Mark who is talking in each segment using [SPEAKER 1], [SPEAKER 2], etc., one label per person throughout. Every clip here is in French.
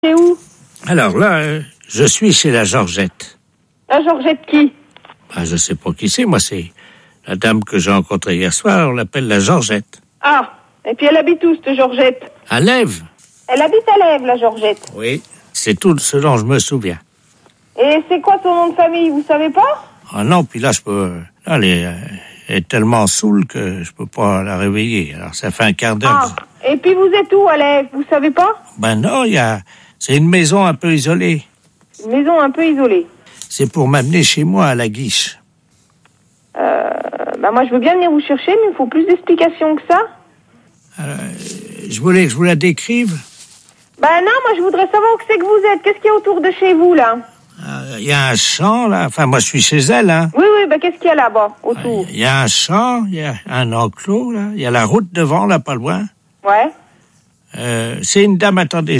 [SPEAKER 1] C'est où?
[SPEAKER 2] Alors là, je suis chez la Georgette.
[SPEAKER 1] La Georgette qui?
[SPEAKER 2] Je sais pas qui c'est, moi c'est la dame que j'ai rencontrée hier soir, on l'appelle la Georgette.
[SPEAKER 1] Ah, et puis elle habite où, cette Georgette?
[SPEAKER 2] À Lèves?
[SPEAKER 1] Elle habite à Lèves, la Georgette.
[SPEAKER 2] Oui, c'est tout ce dont je me souviens.
[SPEAKER 1] Et c'est quoi son nom de famille, vous savez pas?
[SPEAKER 2] Ah non, puis là je peux... Là, elle est tellement saoule que je peux pas la réveiller. Alors ça fait un quart d'heure.
[SPEAKER 1] Ah, et puis vous êtes où à Lèves, vous savez pas?
[SPEAKER 2] Ben non, c'est une maison un peu isolée.
[SPEAKER 1] Une maison un peu isolée.
[SPEAKER 2] C'est pour m'amener chez moi à la Guiche.
[SPEAKER 1] Moi je veux bien venir vous chercher, mais il faut plus d'explications que ça.
[SPEAKER 2] Je voulais que je vous la décrive.
[SPEAKER 1] Non, moi je voudrais savoir où c'est que vous êtes. Qu'est-ce qu'il y a autour de chez vous, là?
[SPEAKER 2] Il y a un champ, là. Enfin, moi, je suis chez elle, hein.
[SPEAKER 1] Oui, qu'est-ce qu'il y a là-bas, autour?
[SPEAKER 2] Il y a un champ, il y a un enclos, là. Il y a la route devant, là, pas loin.
[SPEAKER 1] Ouais.
[SPEAKER 2] C'est une dame, attendez.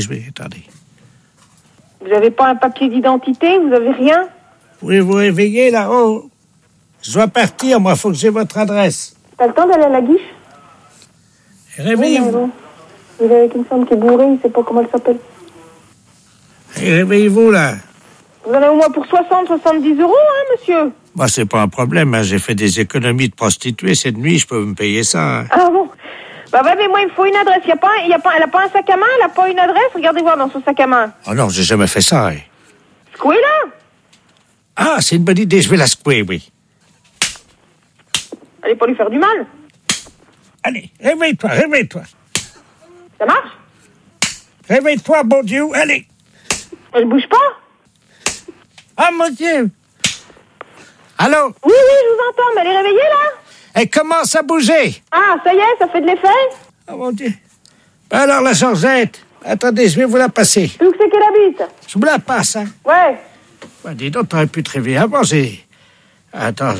[SPEAKER 1] Vous avez pas un papier d'identité? Vous avez rien?
[SPEAKER 2] Pouvez vous réveiller, là-haut? Je dois partir, moi, faut que j'ai votre adresse.
[SPEAKER 1] T'as le temps d'aller à la Guiche?
[SPEAKER 2] Réveillez-vous.
[SPEAKER 1] Oui, il est avec une femme qui est bourrée, il sait pas comment elle s'appelle.
[SPEAKER 2] Réveillez-vous, là.
[SPEAKER 1] Vous en avez au moins pour 70 euros, hein, monsieur?
[SPEAKER 2] Moi, c'est pas un problème, hein. J'ai fait des économies de prostituée cette nuit, je peux me payer ça, hein.
[SPEAKER 1] Ah bon? Ouais, mais moi, il me faut une adresse. Elle a pas un sac à main? Elle a pas une adresse? Regardez voir dans son sac à main.
[SPEAKER 2] Oh non, j'ai jamais fait ça, hein.
[SPEAKER 1] Secouez là!
[SPEAKER 2] Ah, c'est une bonne idée, je vais la secouer, oui.
[SPEAKER 1] Allez pas lui faire du mal.
[SPEAKER 2] Allez, réveille-toi.
[SPEAKER 1] Ça marche?
[SPEAKER 2] Réveille-toi, bon Dieu, allez.
[SPEAKER 1] Elle bouge pas?
[SPEAKER 2] Ah, mon Dieu. Allô?
[SPEAKER 1] Oui, je vous entends, mais elle est réveillée, là?
[SPEAKER 2] Elle commence à bouger.
[SPEAKER 1] Ah, ça y est, ça fait de l'effet?
[SPEAKER 2] Oh, mon Dieu. Alors, la Georgette, attendez, je vais vous la passer.
[SPEAKER 1] Où c'est qu'elle habite?
[SPEAKER 2] Je vous la passe, hein.
[SPEAKER 1] Ouais.
[SPEAKER 2] Dis donc, t'aurais pu te réveiller avant, Attends,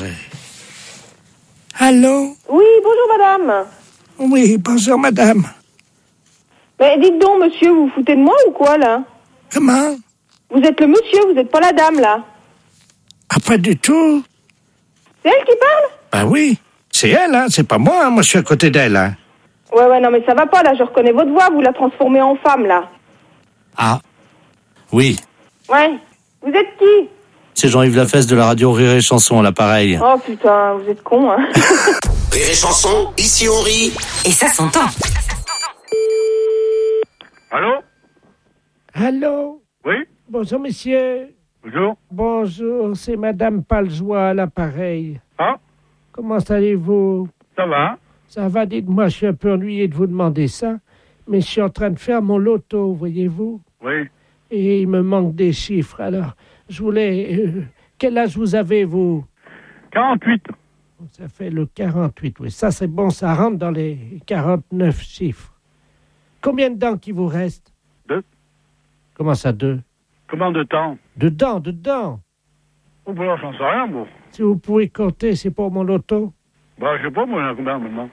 [SPEAKER 2] Allô?
[SPEAKER 1] Oui, bonjour, madame.
[SPEAKER 2] Oui, bonjour, madame.
[SPEAKER 1] Mais dites donc, monsieur, vous vous foutez de moi ou quoi, là?
[SPEAKER 2] Comment?
[SPEAKER 1] Vous êtes le monsieur, vous êtes pas la dame, là.
[SPEAKER 2] Ah, pas du tout.
[SPEAKER 1] C'est elle qui parle?
[SPEAKER 2] Ben oui, c'est elle, hein, c'est pas moi, hein. Moi je suis à côté d'elle, hein.
[SPEAKER 1] Ouais, non, mais ça va pas, là, je reconnais votre voix, vous la transformez en femme, là.
[SPEAKER 2] Ah, oui.
[SPEAKER 1] Ouais. Vous êtes qui?
[SPEAKER 2] C'est Jean-Yves Lafesse de la radio Rire et Chanson, à l'appareil.
[SPEAKER 1] Oh putain, vous êtes con, hein.
[SPEAKER 3] Rire et Chanson, ici on rit.
[SPEAKER 4] Et ça s'entend.
[SPEAKER 5] Allô? Allô? Oui?
[SPEAKER 2] Bonjour, monsieur.
[SPEAKER 5] Bonjour.
[SPEAKER 2] Bonjour, c'est Madame Paljoie à l'appareil.
[SPEAKER 5] Ah?
[SPEAKER 2] Comment allez-vous?
[SPEAKER 5] Ça va?
[SPEAKER 2] Ça va, dites-moi, je suis un peu ennuyé de vous demander ça, mais je suis en train de faire mon loto, voyez-vous?
[SPEAKER 5] Oui.
[SPEAKER 2] Et il me manque des chiffres, alors je voulais... quel âge vous avez, vous?
[SPEAKER 5] 48.
[SPEAKER 2] Ça fait le 48, oui. Ça, c'est bon, ça rentre dans les 49 chiffres. Combien de dents qui vous reste?
[SPEAKER 5] 2.
[SPEAKER 2] Comment ça, 2?
[SPEAKER 5] Combien de temps?
[SPEAKER 2] Dedans.
[SPEAKER 5] Oh, ben là, j'en sais rien, moi.
[SPEAKER 2] Si vous pouvez compter, c'est pour mon loto.
[SPEAKER 5] Bah, je sais pas, moi, il y en a combien maintenant?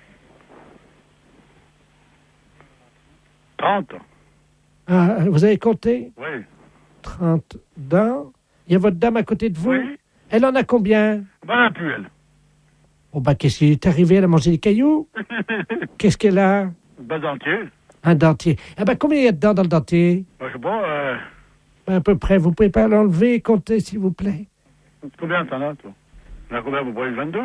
[SPEAKER 5] 30.
[SPEAKER 2] Ah, vous avez compté?
[SPEAKER 5] Oui.
[SPEAKER 2] 30 dents. Il y a votre dame à côté de vous?
[SPEAKER 5] Oui.
[SPEAKER 2] Elle en a combien?
[SPEAKER 5] Ben, elle a plus, elle.
[SPEAKER 2] Oh, qu'est-ce qui est arrivé? Elle a mangé des cailloux? Qu'est-ce qu'elle a?
[SPEAKER 5] Ben, dentier.
[SPEAKER 2] Un dentier. Combien il y a de dents dans le dentier?
[SPEAKER 5] Ben, je sais pas,
[SPEAKER 2] À peu près. Vous pouvez pas l'enlever et compter, s'il vous plaît?
[SPEAKER 5] combien t'en as, toi? Il y en a combien, vous voyez, 22?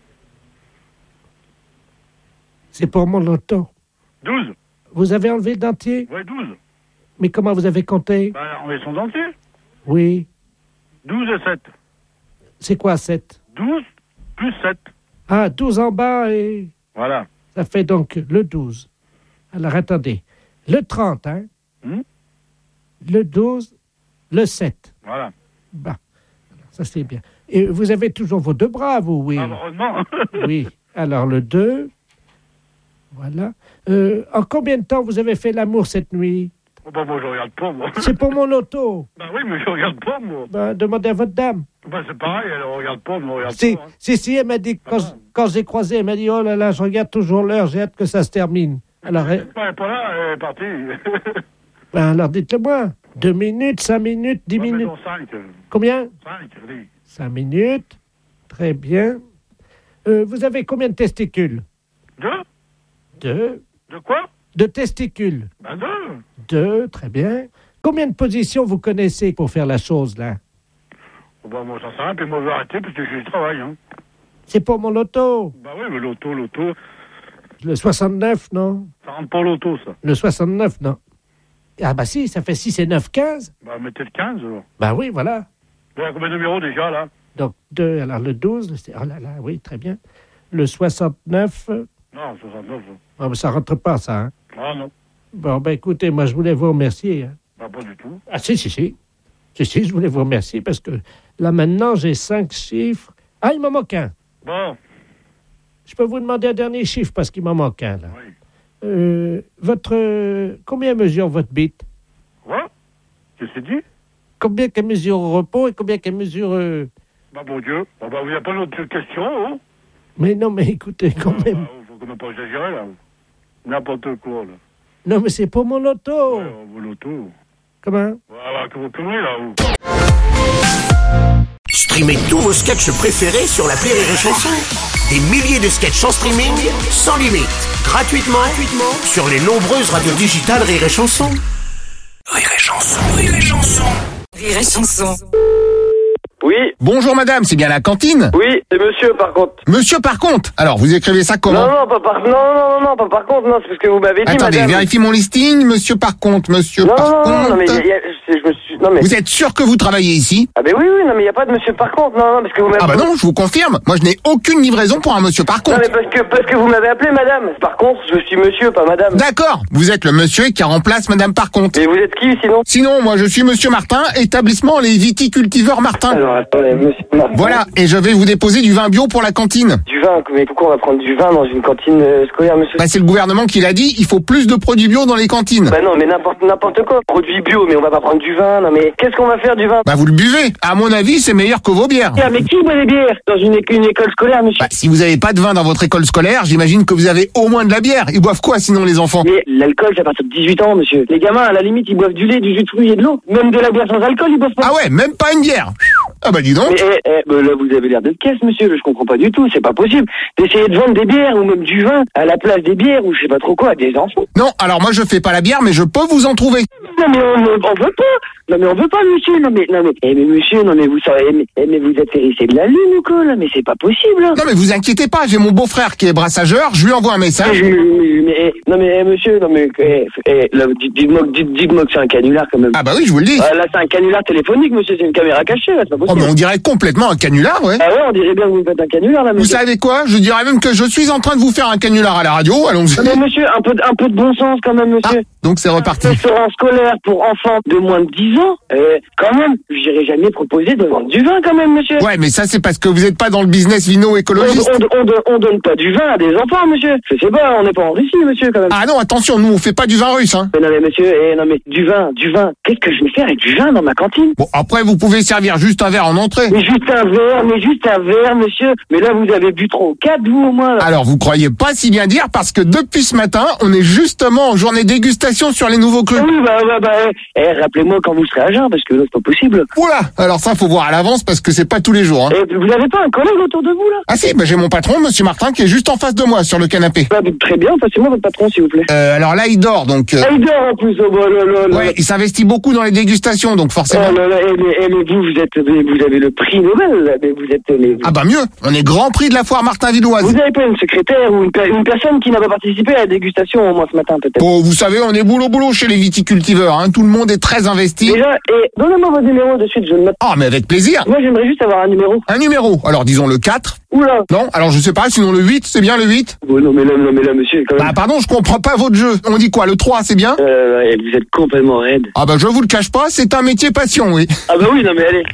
[SPEAKER 2] C'est pour mon loto.
[SPEAKER 5] 12.
[SPEAKER 2] Vous avez enlevé le dentier?
[SPEAKER 5] Oui, 12.
[SPEAKER 2] Mais comment vous avez compté?
[SPEAKER 5] Ben, on met son dentier.
[SPEAKER 2] Oui.
[SPEAKER 5] 12 et 7.
[SPEAKER 2] C'est quoi, 7?
[SPEAKER 5] 12 plus 7.
[SPEAKER 2] Ah, 12 en bas et...
[SPEAKER 5] Voilà.
[SPEAKER 2] Ça fait donc le 12. Alors, attendez. Le 30, hein? Le 12, le 7.
[SPEAKER 5] Voilà.
[SPEAKER 2] Bah, ça c'est bien. Et vous avez toujours vos deux bras, vous, oui?
[SPEAKER 5] Heureusement.
[SPEAKER 2] Oui. Alors, le 2. Voilà. En combien de temps vous avez fait l'amour cette nuit?
[SPEAKER 5] Oh, ben, moi, je regarde pas, moi.
[SPEAKER 2] C'est pour mon loto.
[SPEAKER 5] Ben oui, mais je regarde pas, moi.
[SPEAKER 2] Demandez à votre dame.
[SPEAKER 5] Ben, c'est pareil, elle regarde pas, mais on regarde
[SPEAKER 2] Si,
[SPEAKER 5] pas. Hein.
[SPEAKER 2] si, elle m'a dit, quand j'ai croisé, elle m'a dit, oh là là, je regarde toujours l'heure, j'ai hâte que ça se termine. Alors,
[SPEAKER 5] Elle n'est pas là, elle est partie.
[SPEAKER 2] alors dites-le-moi. 2 minutes, 5 minutes, 10 minutes.
[SPEAKER 5] 5.
[SPEAKER 2] Combien?
[SPEAKER 5] 5, oui.
[SPEAKER 2] 5 minutes. Très bien. Vous avez combien de testicules?
[SPEAKER 5] 2?
[SPEAKER 2] 2.
[SPEAKER 5] De quoi?
[SPEAKER 2] De testicules?
[SPEAKER 5] Ben 2.
[SPEAKER 2] 2, très bien. Combien de positions vous connaissez pour faire la chose, là?
[SPEAKER 5] Oh, bah, moi, j'en sais rien, puis moi, je vais arrêter parce que j'ai du travail, hein.
[SPEAKER 2] C'est pour mon loto.
[SPEAKER 5] Bah oui, mais l'auto.
[SPEAKER 2] Le 69, non?
[SPEAKER 5] Ça rentre pas l'auto, ça.
[SPEAKER 2] Le 69, non. Ah bah si, ça fait 6 et 9, 15.
[SPEAKER 5] Bah, mettez le 15, alors.
[SPEAKER 2] Bah oui, voilà.
[SPEAKER 5] Il y a combien de numéros, déjà, là?
[SPEAKER 2] Donc 2, alors le 12, oh là là, oui, très bien. Le 69,
[SPEAKER 5] Non, 69.
[SPEAKER 2] oh, mais ça rentre pas, ça, hein?
[SPEAKER 5] Ah, non.
[SPEAKER 2] Bon, ben écoutez, moi, je voulais vous remercier. Hein.
[SPEAKER 5] Bah, pas du tout.
[SPEAKER 2] Ah, si, je voulais vous remercier parce que là, maintenant, j'ai 5 chiffres. Ah, il m'en manque un.
[SPEAKER 5] Bon.
[SPEAKER 2] Je peux vous demander un dernier chiffre parce qu'il m'en manque un, là.
[SPEAKER 5] Oui.
[SPEAKER 2] Combien mesure votre bite?
[SPEAKER 5] Quoi? Qu'est-ce que c'est dit?
[SPEAKER 2] Combien qu'elle mesure au repos et combien qu'elle mesure...
[SPEAKER 5] Bah, mon Dieu. Bah, vous n'avez pas d'autres questions, hein?
[SPEAKER 2] Mais non, mais écoutez, quand même...
[SPEAKER 5] Bah, faut quand même pas exagérer, là. N'importe quoi, là.
[SPEAKER 2] Non, mais c'est pour mon loto.
[SPEAKER 5] Ouais, vos lotos.
[SPEAKER 2] Comment?
[SPEAKER 5] Voilà, que vous conneries, là, vous.
[SPEAKER 3] Streamez tous vos sketchs préférés sur l'appli Rire et Chanson. Des milliers de sketchs en streaming, sans limite, gratuitement sur les nombreuses radios digitales Rire et Chanson. Rire et Chanson, Rire et Chanson.
[SPEAKER 4] Rire et Chanson.
[SPEAKER 6] Oui,
[SPEAKER 7] Bonjour madame, c'est bien la cantine?
[SPEAKER 6] oui, c'est monsieur par contre.
[SPEAKER 7] Monsieur par contre. Alors, vous écrivez ça comment?
[SPEAKER 6] Non, pas par contre, non, c'est parce que vous m'avez dit,
[SPEAKER 7] Attendez,
[SPEAKER 6] madame.
[SPEAKER 7] vérifie mon listing. Monsieur par contre, monsieur par contre.
[SPEAKER 6] Non, mais je me suis... Non, mais...
[SPEAKER 7] Vous êtes sûr que vous travaillez ici?
[SPEAKER 6] Ah, ben oui, non, mais il n'y a pas de monsieur par contre, non, parce que vous m'avez...
[SPEAKER 7] Ah bah non, je vous confirme. Moi, je n'ai aucune livraison pour un monsieur par
[SPEAKER 6] Non,
[SPEAKER 7] contre.
[SPEAKER 6] mais parce que vous m'avez appelé madame. Par contre, je suis monsieur, pas madame.
[SPEAKER 7] D'accord, vous êtes le monsieur qui remplace madame par contre.
[SPEAKER 6] Mais vous êtes qui, sinon?
[SPEAKER 7] Sinon, moi, je suis monsieur Martin, établissement Les Viticultiveurs Martin.
[SPEAKER 6] Alors, attendez, monsieur... Non.
[SPEAKER 7] Voilà, et je vais vous déposer du vin bio pour la cantine.
[SPEAKER 6] Du vin, mais pourquoi on va prendre du vin dans une cantine scolaire, monsieur?
[SPEAKER 7] Bah, c'est le gouvernement qui l'a dit, il faut plus de produits bio dans les cantines.
[SPEAKER 6] Bah non, mais n'importe quoi. Produit bio, mais on va pas prendre du vin, non mais... Qu'est-ce qu'on va faire du vin?
[SPEAKER 7] Bah, vous le buvez. À mon avis, c'est meilleur que vos bières.
[SPEAKER 6] Mais qui boit des bières dans une école scolaire, monsieur?
[SPEAKER 7] Bah, si vous avez pas de vin dans votre école scolaire, j'imagine que vous avez au moins de la bière. Ils boivent quoi sinon les enfants?
[SPEAKER 6] Mais l'alcool, c'est à partir de 18 ans, monsieur. Les gamins, à la limite, ils boivent du lait, du jus de fruits et de l'eau. Même de la bière sans alcool, ils boivent pas.
[SPEAKER 7] Ah ouais, même pas une bière. Ah bah dis donc.
[SPEAKER 6] Mais là, vous avez l'air d'être caisse, monsieur. Je comprends pas du tout. C'est pas possible d'essayer de vendre des bières ou même du vin à la place des bières ou je sais pas trop quoi à des enfants.
[SPEAKER 7] Non, alors moi je fais pas la bière, mais je peux vous en trouver.
[SPEAKER 6] Non, mais on veut pas. Non, mais on veut pas, monsieur. Non, mais monsieur, non, mais vous savez, mais vous êtes hérissé de la lune ou quoi, là? Mais c'est pas possible.
[SPEAKER 7] Non mais vous inquiétez pas, j'ai mon beau-frère qui est brassageur, je lui envoie un message.
[SPEAKER 6] Monsieur, non, mais, là, dites-moi que c'est un canular, quand même.
[SPEAKER 7] Ah bah oui, je vous le dis.
[SPEAKER 6] Là, c'est un canular téléphonique, monsieur, c'est une caméra cachée, là, c'est pas
[SPEAKER 7] Oh
[SPEAKER 6] possible.
[SPEAKER 7] mais on dirait complètement un canular, ouais.
[SPEAKER 6] Ah ouais, on dirait bien que vous me faites un canular, là,
[SPEAKER 7] Vous
[SPEAKER 6] monsieur.
[SPEAKER 7] savez quoi? Je dirais même que je suis en train de vous faire un canular à la radio, allons-y.
[SPEAKER 6] Non, mais monsieur, un peu de bon sens, quand même, monsieur.
[SPEAKER 7] Donc c'est reparti.
[SPEAKER 6] Restaurant scolaire pour enfants de moins de 10 ans, quand même, j'irai jamais proposer de vendre du vin, quand même, monsieur.
[SPEAKER 7] Ouais, mais ça c'est parce que vous êtes pas dans le business vino-écologiste.
[SPEAKER 6] On donne pas du vin à des enfants, monsieur. Je sais pas, on n'est pas en Russie, monsieur, quand même.
[SPEAKER 7] Ah non, attention, nous on fait pas du vin russe, hein.
[SPEAKER 6] Mais non, mais monsieur, non, mais du vin. Qu'est-ce que je vais faire avec du vin dans ma cantine?
[SPEAKER 7] Bon, après vous pouvez servir juste un verre en entrée.
[SPEAKER 6] Mais juste un verre, monsieur. Mais là, vous avez bu trop. 4, vous, au moins, là.
[SPEAKER 7] Alors vous croyez pas si bien dire parce que depuis ce matin, on est justement en journée dégustation sur les nouveaux crus.
[SPEAKER 6] Oui, rappelez-moi quand vous serez à jeun, parce que là, c'est pas possible.
[SPEAKER 7] Oula, alors ça faut voir à l'avance parce que c'est pas tous les jours, hein.
[SPEAKER 6] Vous avez pas un collègue autour de vous, là?
[SPEAKER 7] Ah si, bah j'ai mon patron, monsieur Martin, qui est juste en face de moi sur le canapé.
[SPEAKER 6] Très bien, passez-moi votre patron, s'il vous plaît.
[SPEAKER 7] Alors là il dort donc.
[SPEAKER 6] Ah, il dort en plus, oh, bah, là.
[SPEAKER 7] Ouais, il s'investit beaucoup dans les dégustations donc forcément.
[SPEAKER 6] Oh là là, mais vous avez le prix Nobel, là, mais vous êtes...
[SPEAKER 7] Ah bah mieux, on est grand prix de la foire Martin-Villoise.
[SPEAKER 6] Vous avez pas une secrétaire ou une personne qui n'a pas participé à la dégustation au moins ce matin, peut-être?
[SPEAKER 7] Bon, vous savez, on est boulot chez les viticultiveurs, hein. Tout le monde est très investi.
[SPEAKER 6] Déjà, donnez-moi votre numéro de suite, je le note.
[SPEAKER 7] Ah, mais avec plaisir.
[SPEAKER 6] Moi, j'aimerais juste avoir un numéro.
[SPEAKER 7] Un numéro. Alors disons le 4.
[SPEAKER 6] Oula.
[SPEAKER 7] Non, alors je sais pas, sinon le 8, c'est bien le 8.
[SPEAKER 6] Oh, non, mais là, monsieur, quand même.
[SPEAKER 7] Bah pardon, je comprends pas votre jeu. On dit quoi, le 3, c'est bien?
[SPEAKER 6] Vous êtes complètement raide.
[SPEAKER 7] Ah bah je vous le cache pas, c'est un métier passion, oui.
[SPEAKER 6] Ah bah oui, non mais allez.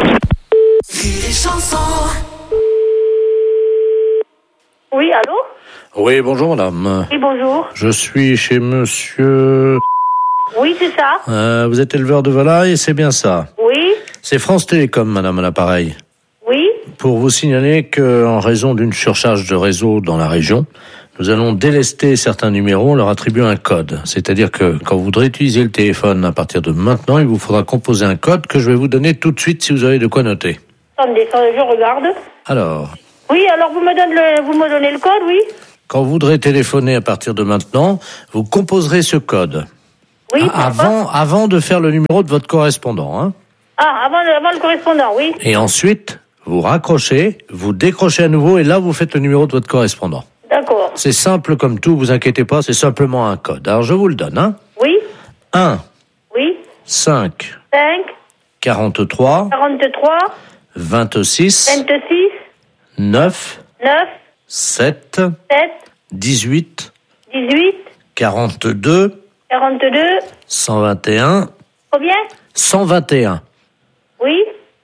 [SPEAKER 1] Oui, allô?
[SPEAKER 2] Oui, bonjour madame.
[SPEAKER 1] Oui, bonjour.
[SPEAKER 2] Je suis chez monsieur...
[SPEAKER 1] Oui, c'est ça.
[SPEAKER 2] Vous êtes éleveur de volailles, c'est bien ça.
[SPEAKER 1] Oui,
[SPEAKER 2] C'est France Télécom, madame, à l'appareil.
[SPEAKER 1] oui.
[SPEAKER 2] Pour vous signaler qu'en raison d'une surcharge de réseau dans la région, nous allons délester certains numéros en leur attribuant un code. C'est-à-dire que quand vous voudrez utiliser le téléphone à partir de maintenant, il vous faudra composer un code que je vais vous donner tout de suite si vous avez de quoi noter.
[SPEAKER 1] Attendez, je regarde.
[SPEAKER 2] Alors,
[SPEAKER 1] Oui, alors vous me donnez le code, oui?
[SPEAKER 2] quand vous voudrez téléphoner à partir de maintenant, vous composerez ce code.
[SPEAKER 1] Oui,
[SPEAKER 2] avant de faire le numéro de votre correspondant. Hein.
[SPEAKER 1] Ah, avant le correspondant, oui.
[SPEAKER 2] Et ensuite, vous raccrochez, vous décrochez à nouveau et là, vous faites le numéro de votre correspondant.
[SPEAKER 1] D'accord.
[SPEAKER 2] C'est simple comme tout, vous inquiétez pas, c'est simplement un code. Alors, je vous le donne. Hein.
[SPEAKER 1] Oui.
[SPEAKER 2] 1,
[SPEAKER 1] Oui.
[SPEAKER 2] 5,
[SPEAKER 1] 5,
[SPEAKER 2] 43,
[SPEAKER 1] 43,
[SPEAKER 2] 26,
[SPEAKER 1] 26,
[SPEAKER 2] 9,
[SPEAKER 1] 9,
[SPEAKER 2] 7,
[SPEAKER 1] 7,
[SPEAKER 2] 18,
[SPEAKER 1] 18,
[SPEAKER 2] 42,
[SPEAKER 1] 42,
[SPEAKER 2] 121,
[SPEAKER 1] combien?
[SPEAKER 2] 121,
[SPEAKER 1] Oui.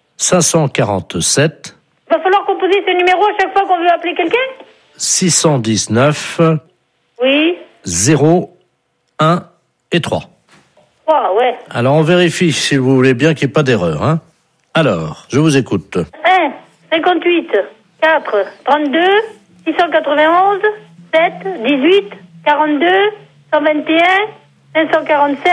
[SPEAKER 2] 547,
[SPEAKER 1] Il va falloir composer ce numéro à chaque fois qu'on veut appeler quelqu'un?
[SPEAKER 2] 619,
[SPEAKER 1] Oui.
[SPEAKER 2] 0, 1 et 3.
[SPEAKER 1] Oh, ouais.
[SPEAKER 2] Alors, on vérifie, si vous voulez bien, qu'il n'y ait pas d'erreur. Hein. Alors, je vous écoute.
[SPEAKER 1] 1, 58, 4, 32, 691, 7, 18, 42, 121, 547,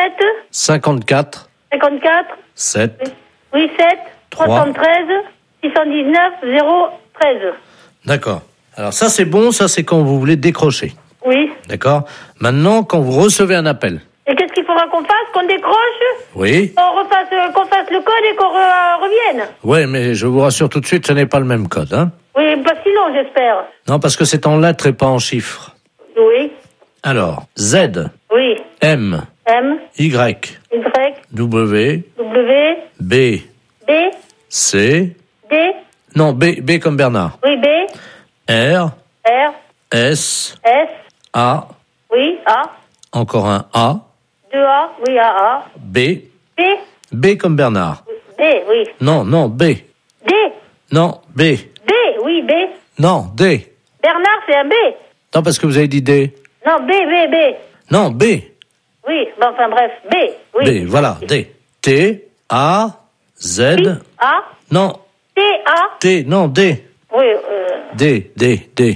[SPEAKER 2] 54,
[SPEAKER 1] 54,
[SPEAKER 2] 7,
[SPEAKER 1] oui, 7,
[SPEAKER 2] 3.
[SPEAKER 1] 313, 619, 0, 13.
[SPEAKER 2] D'accord. Alors, ça, c'est bon, ça, c'est quand vous voulez décrocher.
[SPEAKER 1] Oui.
[SPEAKER 2] D'accord. Maintenant, quand vous recevez un appel.
[SPEAKER 1] Et qu'est-ce qu'il faudra qu'on fasse? Qu'on décroche?
[SPEAKER 2] Oui.
[SPEAKER 1] Qu'on fasse le code et qu'on revienne?
[SPEAKER 2] Oui, mais je vous rassure tout de suite, ce n'est pas le même code. Hein.
[SPEAKER 1] Oui, pas si long, j'espère.
[SPEAKER 2] Non, parce que c'est en lettres et pas en chiffres.
[SPEAKER 1] Oui.
[SPEAKER 2] Alors, Z,
[SPEAKER 1] Oui.
[SPEAKER 2] M,
[SPEAKER 1] M,
[SPEAKER 2] Y,
[SPEAKER 1] Y,
[SPEAKER 2] W,
[SPEAKER 1] W,
[SPEAKER 2] B,
[SPEAKER 1] B,
[SPEAKER 2] C,
[SPEAKER 1] D,
[SPEAKER 2] non, B comme Bernard,
[SPEAKER 1] oui, B,
[SPEAKER 2] R,
[SPEAKER 1] R,
[SPEAKER 2] S,
[SPEAKER 1] S,
[SPEAKER 2] A,
[SPEAKER 1] oui, A,
[SPEAKER 2] encore un A,
[SPEAKER 1] 2A, oui, A,
[SPEAKER 2] B,
[SPEAKER 1] B,
[SPEAKER 2] B comme Bernard.
[SPEAKER 1] D, oui.
[SPEAKER 2] Non, B,
[SPEAKER 1] D,
[SPEAKER 2] non, B,
[SPEAKER 1] D, oui, B.
[SPEAKER 2] non, D.
[SPEAKER 1] Bernard, c'est un B.
[SPEAKER 2] Non, parce que vous avez dit D.
[SPEAKER 1] Non, B.
[SPEAKER 2] Non, B.
[SPEAKER 1] Oui, bon, enfin bref, B, oui.
[SPEAKER 2] B, voilà, D. T, A, Z.
[SPEAKER 1] Oui, A,
[SPEAKER 2] Non,
[SPEAKER 1] T, A,
[SPEAKER 2] T, non, D.
[SPEAKER 1] oui,
[SPEAKER 2] D.
[SPEAKER 1] D,